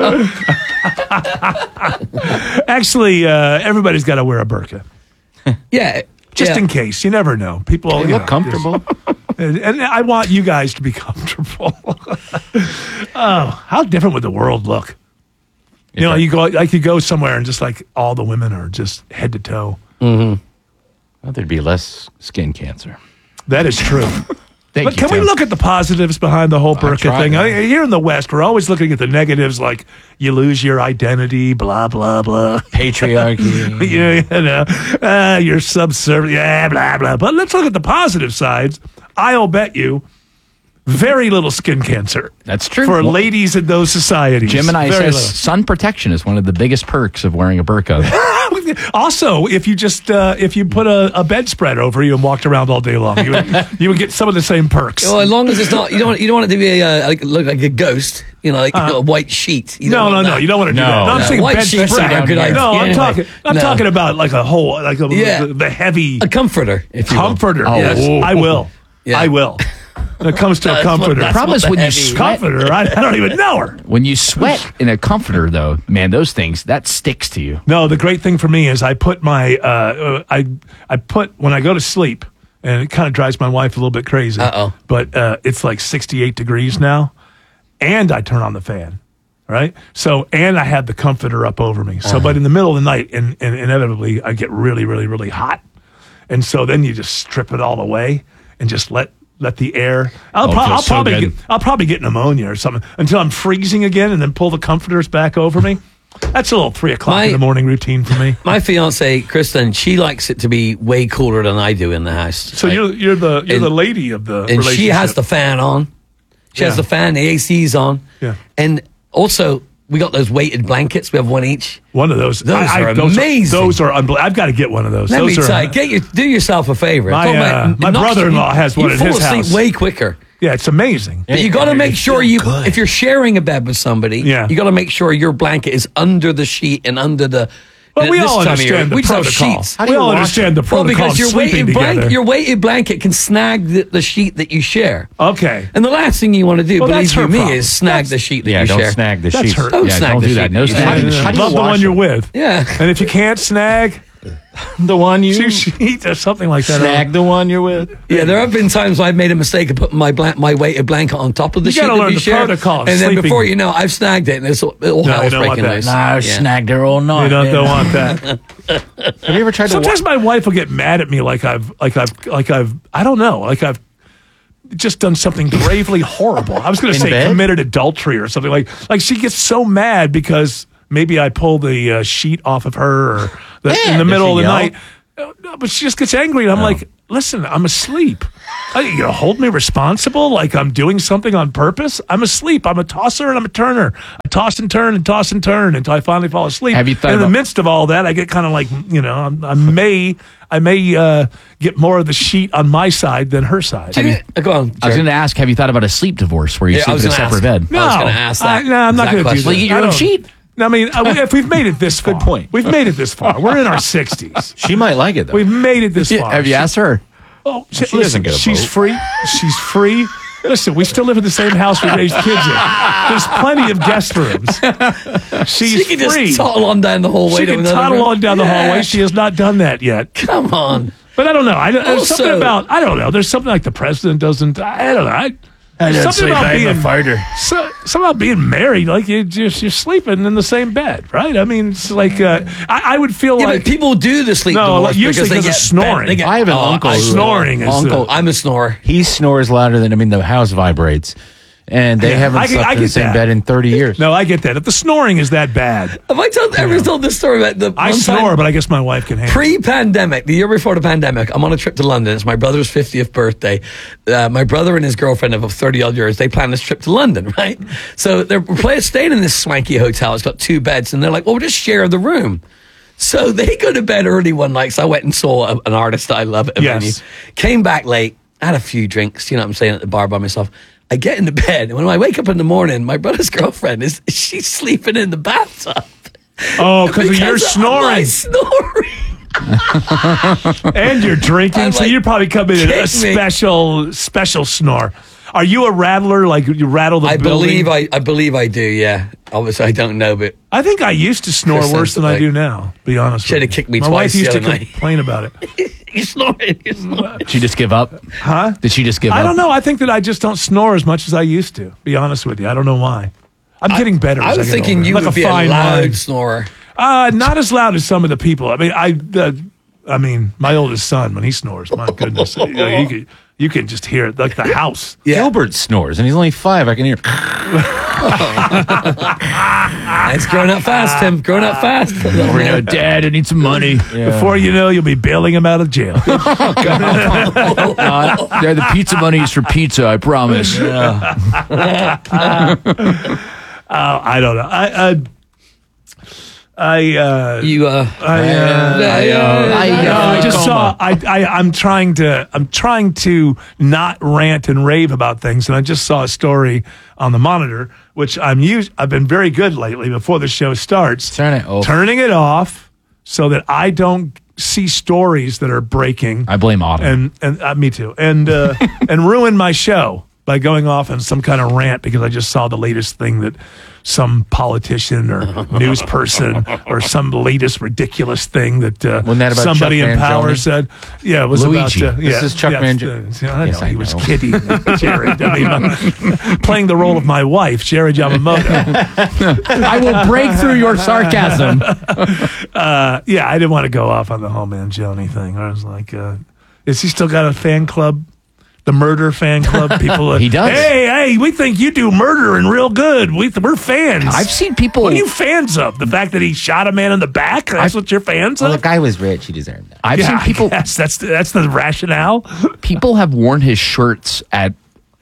Actually, uh, everybody's got to wear a burqa. Yeah. Just yeah. in case. You never know. People They you look know, comfortable. And, and I want you guys to be comfortable. Oh, how different would the world look? You know, you go like you go somewhere and just like all the women are just head to toe. Mm-hmm. Well, there'd be less skin cancer. That is true. Thank But you, can we Tim. look at the positives behind the whole burqa tried, thing? man. I, here in the West, we're always looking at the negatives, like you lose your identity, blah blah blah. Patriarchy. you, you know, uh, you're subservient, yeah, blah blah. But let's look at the positive sides. I'll bet you, very little skin cancer. That's true. For Well, ladies in those societies. Gemini Very says sun protection is one of the biggest perks of wearing a burqa. little. Also, if you just uh, if you put a, a bedspread over you and walked around all day long, you would, you would get some of the same perks. Well, as long as it's not, you don't, want- you don't want it to be a, uh, like, look like a ghost, you know, like Uh-huh. a white sheet. You No, don't no, want no. that. You don't want to do No. that. No, I'm No, saying white bedspread. sheets are a good idea. No, I'm Anyway, talking. I'm no. talking about like a whole, like a, Yeah. the, the heavy A comforter, if you will. comforter. Oh. Yes, I will. Yeah. I will. When it comes to a That's what- comforter, that's Problem what is the when you heavy- sweat- comforter. I, I don't even know her. When you sweat in a comforter, though, man, those things that sticks to you. No, the great thing for me is I put my uh, uh, I I put when I go to sleep, and it kind of drives my wife a little bit crazy. Uh-oh. But uh, it's like sixty-eight degrees now, and I turn on the fan. Right. So, and I have the comforter up over me. So, Uh-huh. but in the middle of the night, and, and inevitably, I get really, really, really hot, and so then you just strip it all away and just let. Let the air. I'll, Oh, it pro- feels I'll so probably good. get. I'll probably get pneumonia or something until I'm freezing again, and then pull the comforters back over me. That's a little three o'clock My- in the morning routine for me. My fiance, Kristen, she likes it to be way cooler than I do in the house. So Like, you're you're the you're and- the lady of the and relationship. she has the fan on. She has Yeah. the fan, the A C's on. Yeah. And also, we got those weighted blankets. We have one each. One of those. Those I, are I, those amazing. Are, those are unbelievable. I've got to get one of those. Let those me are, tell you, get your, do yourself a favor. My, uh, my brother-in-law has one you in fall his asleep house. way quicker. Yeah, it's amazing. But you got to make sure you, if you're sharing a bed with somebody, Yeah. you got to make sure your blanket is under the sheet and under the. Well, we this all time of year, understand the we just have protocol. sheets. How do We you all wash understand it? the Well, protocol because of your sleeping weighted blanket, together. your weighted blanket can snag the, the sheet that you share. Okay. And the last thing you want to do, Well, believe that's you her me, problem. is snag the sheet that Yeah, you don't share. snag the That's sheets. her. Don't Yeah, snag don't the do that. sheet No that you snagging. share. How do you Love the wash one it? you're with. Yeah. And if you can't snag The one you two sheets or something like that. snag the one you're with. Yeah, there have been times I've made a mistake of putting my blan- my weighted blanket on top of the You sheet gotta that learn you the share, protocol of and then sleeping. before you know, I've snagged it, and it's all No, hell's you don't want breaking that. loose. Nah, I Yeah. snagged her all night. You don't, man. don't want that. Have you ever tried to? Sometimes my wife will get mad at me like I've like I've like I've I don't know like I've just done something gravely horrible. I was going to In say bed? committed adultery or something like like she gets so mad because maybe I pull the uh, sheet off of her or the, Yeah. in the Does middle of she the yell? night. Uh, no, But she just gets angry, and I'm like, "Listen, I'm asleep. Are you gonna hold me responsible like I'm doing something on purpose? I'm asleep. I'm a tosser and I'm a turner. I toss and turn and toss and turn until I finally fall asleep. Have you thought and in the about- midst of all that, I get kind of like, you know, I'm, I may, I may uh, get more of the sheet on my side than her side. Do you- uh, go on. I was going to ask, have you thought about a sleep divorce where you Yeah, I sleep was in a gonna separate ask. bed? I was gonna ask that I, no, I'm not exact going to do question. that. Well, you get I your own don't- sheet. I mean, uh, if we've made it this far, good point. We've made it this far. We're in our sixties. She might like it though. We've made it this Yeah, far. have you asked her? Oh, she, she listen, doesn't get a she's vote. free. She's free. Listen, we still live in the same house we raised kids in. There's plenty of guest rooms. She's She can free. just toddle on down the hallway. She to can another toddle room. on down the Yeah. hallway. She has not done that yet. Come on. But I don't know. I, don't- there's Also- something about I don't know. There's something like the president doesn't. I don't know. I, I there's don't something sleep. about I'm a being fighter. So, something about being married. Like you just you're sleeping in the same bed, right? I mean, it's like uh, I, I would feel Yeah, like but people do the sleep No, divorce usually because they because of get snoring. They get, I have an oh, uncle I- who- snoring is the- Uncle, I'm a snorer. he snores louder than I mean the house vibrates, and they Yeah, haven't I get- slept I in the get same that. bed in thirty years. No, I get that. If the snoring is that bad, Have I told, ever told this story about the I one time- snore, but I guess my wife can handle it. Pre-pandemic, the year before the pandemic, I'm on a trip to London. It's my brother's fiftieth birthday. Uh, my brother and his girlfriend of thirty odd years, they planned this trip to London, right? So they're playing, staying in this swanky hotel. It's got two beds, and they're like, well, we'll just share the room. So they go to bed early one night. So I went and saw a, an artist that I love at a Yes. venue. Came back late, had a few drinks, you know what I'm saying, at the bar by myself. I get into bed, and when I wake up in the morning, my brother's girlfriend is she's sleeping in the bathtub. Oh, because of your Because of my snoring. snoring. And you're drinking, I'm so like, you're probably coming in a kick me. special special snore. Are you a rattler? Like you rattle the I building? believe I, I believe I do. Yeah, obviously I don't know, but I think I used to snore Chris worse than I like- do now. Be honest. Should with have you. kicked me My twice wife used the to other night. complain about it. You're snoring. You're snoring. Did she just give up? Huh? Did she just give I up? don't know. I think that I just don't snore as much as I used to. Be honest with you, I don't know why. I'm getting better. I as was get thinking older. you like would a be a fine loud wine. snorer. Uh, not as loud as some of the people. I mean, I, uh, I mean, my oldest son when he snores, my goodness, you, know, you can you can just hear it like the house. Gilbert snores, and he's only five. I can hear. It's growing up fast, Tim. Growing up fast. Before you know, Dad, I need some money. Before you know, you'll be bailing him out of jail. Uh, yeah, the pizza money is for pizza. I promise. Uh, I don't know. I, I, I, uh, you, uh, I, uh, I, uh, I, I, no, uh, I just coma. saw. I, I, I'm trying to. I'm trying to not rant and rave about things, and I just saw a story on the monitor, which I'm used. I've been very good lately. Before the show starts, Turn it off. turning it off so that I don't see stories that are breaking. I blame Autumn. and and uh, me too, and uh, and ruin my show by going off on some kind of rant because I just saw the latest thing that some politician or news person or some latest ridiculous thing that, uh, Wasn't that about somebody Chuck in power Mangione? said. Yeah, it was Luigi. about. Uh, This yeah, is Chuck yeah, Mangione. uh, I Yes, know, I he was know. kidding, Jared. I mean, uh, playing the role of my wife, Jared Yamamoto. I will break through your sarcasm. uh, yeah, I didn't want to go off on the whole Mangione thing. I was like, uh, is he still got a fan club? The murder fan club people. He does. Hey, hey, we think you do murdering real good. We we're fans. I've seen people. What are you fans of? The fact that he shot a man in the back? That's what you're fans Well, the of? guy was rich. He deserved that. I've yeah, seen people. Yes, that's the, that's the rationale. People have worn his shirts at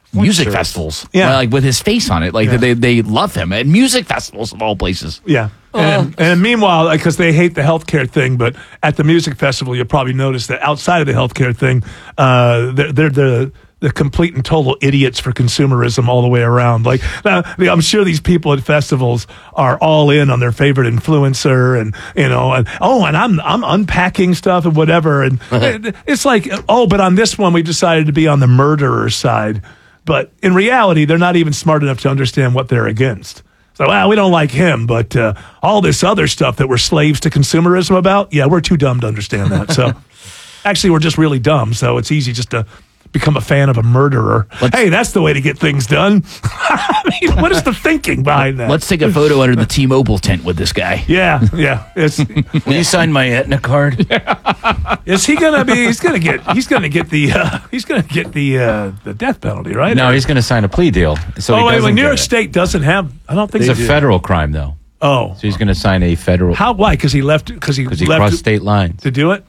music Sure. festivals. Yeah. like with his face on it. Like Yeah. they they love him at music festivals of all places. Yeah. And, and meanwhile, because they hate the healthcare thing, but at the music festival, you'll probably notice that outside of the healthcare thing, uh, they're, they're the the complete and total idiots for consumerism all the way around. Like, uh, I'm sure these people at festivals are all in on their favorite influencer, and you know, and oh, and I'm I'm unpacking stuff and whatever, and it- it's like, oh, but on this one, we decided to be on the murderer side. But in reality, they're not even smart enough to understand what they're against. So, well, we don't like him, but uh, all this other stuff that we're slaves to consumerism about, yeah, we're too dumb to understand that. So, actually, we're just really dumb. So it's easy just to become a fan of a murderer. Hey, that's the way to get things done. I mean, what is the thinking behind that? Let's take a photo under the T-Mobile tent with this guy. Yeah, yeah. It's, Will you sign my Aetna card? is he gonna be? He's gonna get. He's gonna get the. Uh, he's gonna get the uh, the death penalty, right? No, he's going to sign a plea deal. So he oh, wait, doesn't wait, New get York it. State doesn't have. I don't think It's a they do. federal crime, though. Oh, So he's going to sign a federal. how? Why? Because he left. Because he, Because he left crossed state lines to do it.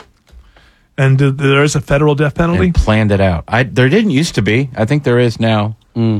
And uh, there is a federal death penalty. and planned it out. I there didn't used to be. I think there is now.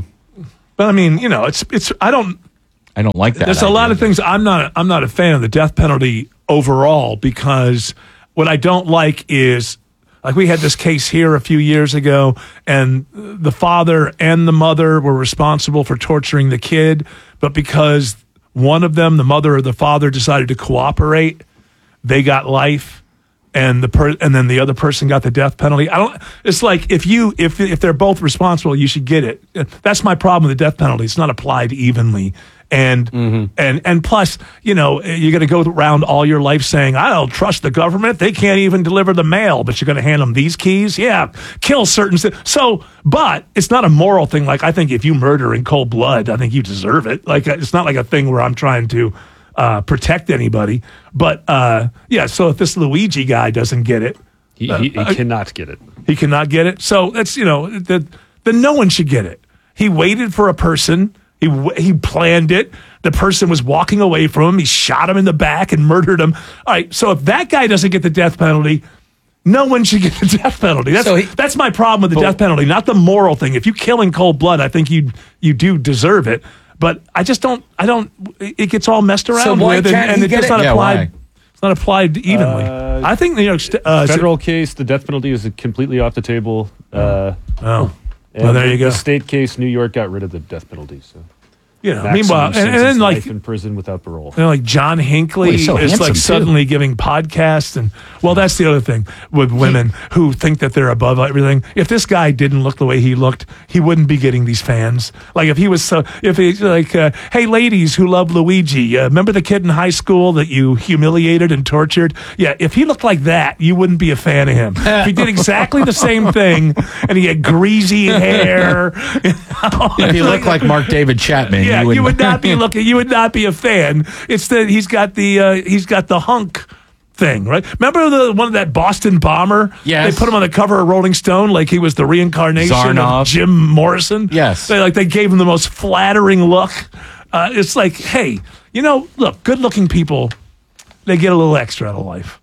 But I mean, you know, it's it's. I don't. I don't like that. There's a idea. lot of things I'm not. I'm not a fan of the death penalty overall, because what I don't like is, like, we had this case here a few years ago, and the father and the mother were responsible for torturing the kid, but because one of them, the mother or the father, decided to cooperate, they got life. And the per- and then the other person got the death penalty. I don't. It's like if you if if they're both responsible, you should get it. That's my problem with the death penalty. It's not applied evenly, and and and plus, you know, you're going to go around all your life saying, I don't trust the government. They can't even deliver the mail, but you're going to hand them these keys. Yeah, kill certain. So, but it's not a moral thing. Like, I think if you murder in cold blood, I think you deserve it. Like, it's not like a thing where I'm trying to uh, protect anybody. But uh, yeah, so if this Luigi guy doesn't get it, He, uh, he, he uh, cannot get it. he cannot get it. So that's, you know, the, then no one should get it. He waited for a person. He w- he planned it. The person was walking away from him. He shot him in the back and murdered him. All right. So if that guy doesn't get the death penalty, no one should get the death penalty. That's So he- that's my problem with the death penalty, not the moral thing. If you kill in cold blood, I think you you do deserve it. But I just don't. I don't. It gets all messed around So why with, and, can't and he it's get just it? not Yeah, applied. why? It's not applied evenly. Uh, I think the New York St- uh, Federal case, the death penalty is completely off the table. Uh, Oh, and well, there you the, go. The state case, New York got rid of the death penalty. So, You know, maximum meanwhile, and, and sentence, then like life in prison without parole. You know, like John Hinckley Well, he's so is handsome, like too. suddenly giving podcasts, and well, that's the other thing with women who think that they're above everything. If this guy didn't look the way he looked, he wouldn't be getting these fans. Like if he was so, if he's like, uh, hey, ladies who love Luigi, uh, remember the kid in high school that you humiliated and tortured? Yeah, if he looked like that, you wouldn't be a fan of him. If he did exactly the same thing and he had greasy hair, you know, If he looked like Mark David Chapman, yeah, you, you would not be be looking. You would not be a fan. It's that he's got the uh, he's got the hunk thing, right? Remember the one of that Boston bomber? Yes. They put him on the cover of Rolling Stone like he was the reincarnation Zarnoff. of Jim Morrison. Yes. They like they gave him the most flattering look. Uh, it's like, hey, you know, look, good-looking people, they get a little extra out of life.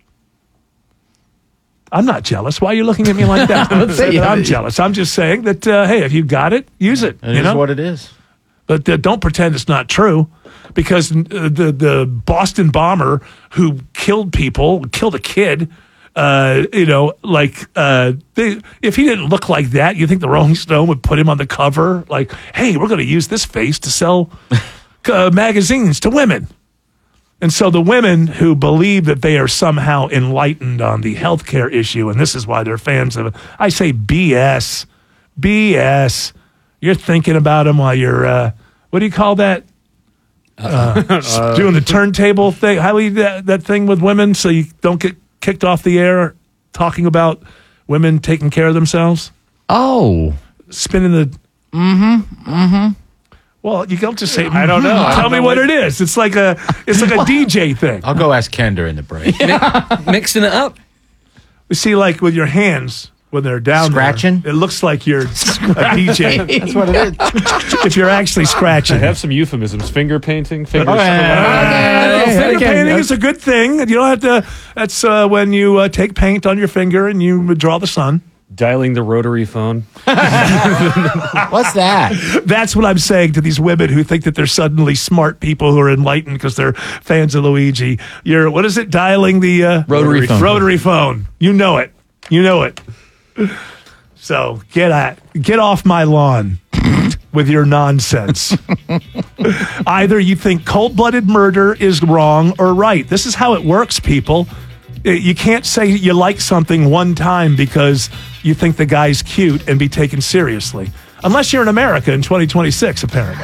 I'm not jealous. Why are you looking at me like that? I'm, saying- I'm jealous. I'm just saying that, uh, hey, if you got it, use it. It you is know? what it is. But uh, don't pretend it's not true, because uh, the the Boston bomber who killed people, killed a kid, uh, you know, like uh, they, if he didn't look like that, you think the Rolling Stone would put him on the cover? Like, hey, we're going to use this face to sell uh, magazines to women. And so the women who believe that they are somehow enlightened on the healthcare issue, and this is why they're fans of it, I say B S, B S. You're thinking about them while you're, uh, what do you call that? Uh, doing the turntable thing. How do you that, that thing with women so you don't get kicked off the air talking about women taking care of themselves? Oh. Spinning the. Mm-hmm. Mm-hmm. Well, you don't just say. I don't know. I Tell don't me know what what- it is. It's like a. It's like a D J thing. I'll go ask Ken during the break. Mixing it up. You see, like with your hands when they're down there, Scratching? it looks like you're a D J. That's what it is. If you're actually I scratching. have some euphemisms. Finger painting, fingers. Uh, finger painting is a good thing. You don't have to. That's uh, when you uh, take paint on your finger and you draw the sun. Dialing the rotary phone. What's that? That's what I'm saying to these women who think that they're suddenly smart people who are enlightened because they're fans of Luigi. You're, what is it? Dialing the uh, Rotary phone. Rotary phone. You know it. You know it. So get at, get off my lawn with your nonsense. Either you think cold-blooded murder is wrong or right. This is how it works, people. You can't say you like something one time because you think the guy's cute and be taken seriously. Unless you're in America in twenty twenty-six, apparently.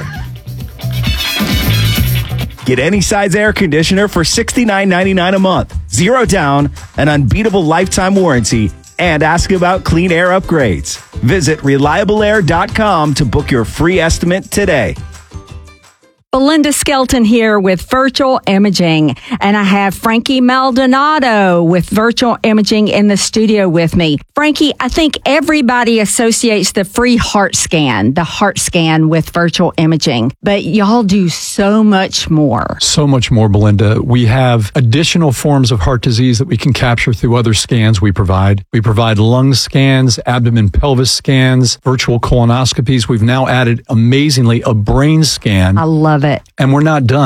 Get any size air conditioner for sixty-nine ninety-nine a month. Zero down, an unbeatable lifetime warranty, and ask about clean air upgrades. Visit reliable air dot com to book your free estimate today. Belinda Skelton here with Virtual Imaging, and I have Frankie Maldonado with Virtual Imaging in the studio with me. Frankie, I think everybody associates the free heart scan, the heart scan with Virtual Imaging, but y'all do so much more. So much more, Belinda. We have additional forms of heart disease that we can capture through other scans we provide. We provide lung scans, abdomen pelvis scans, virtual colonoscopies. We've now added, amazingly, a brain scan. I love it. And we're not done.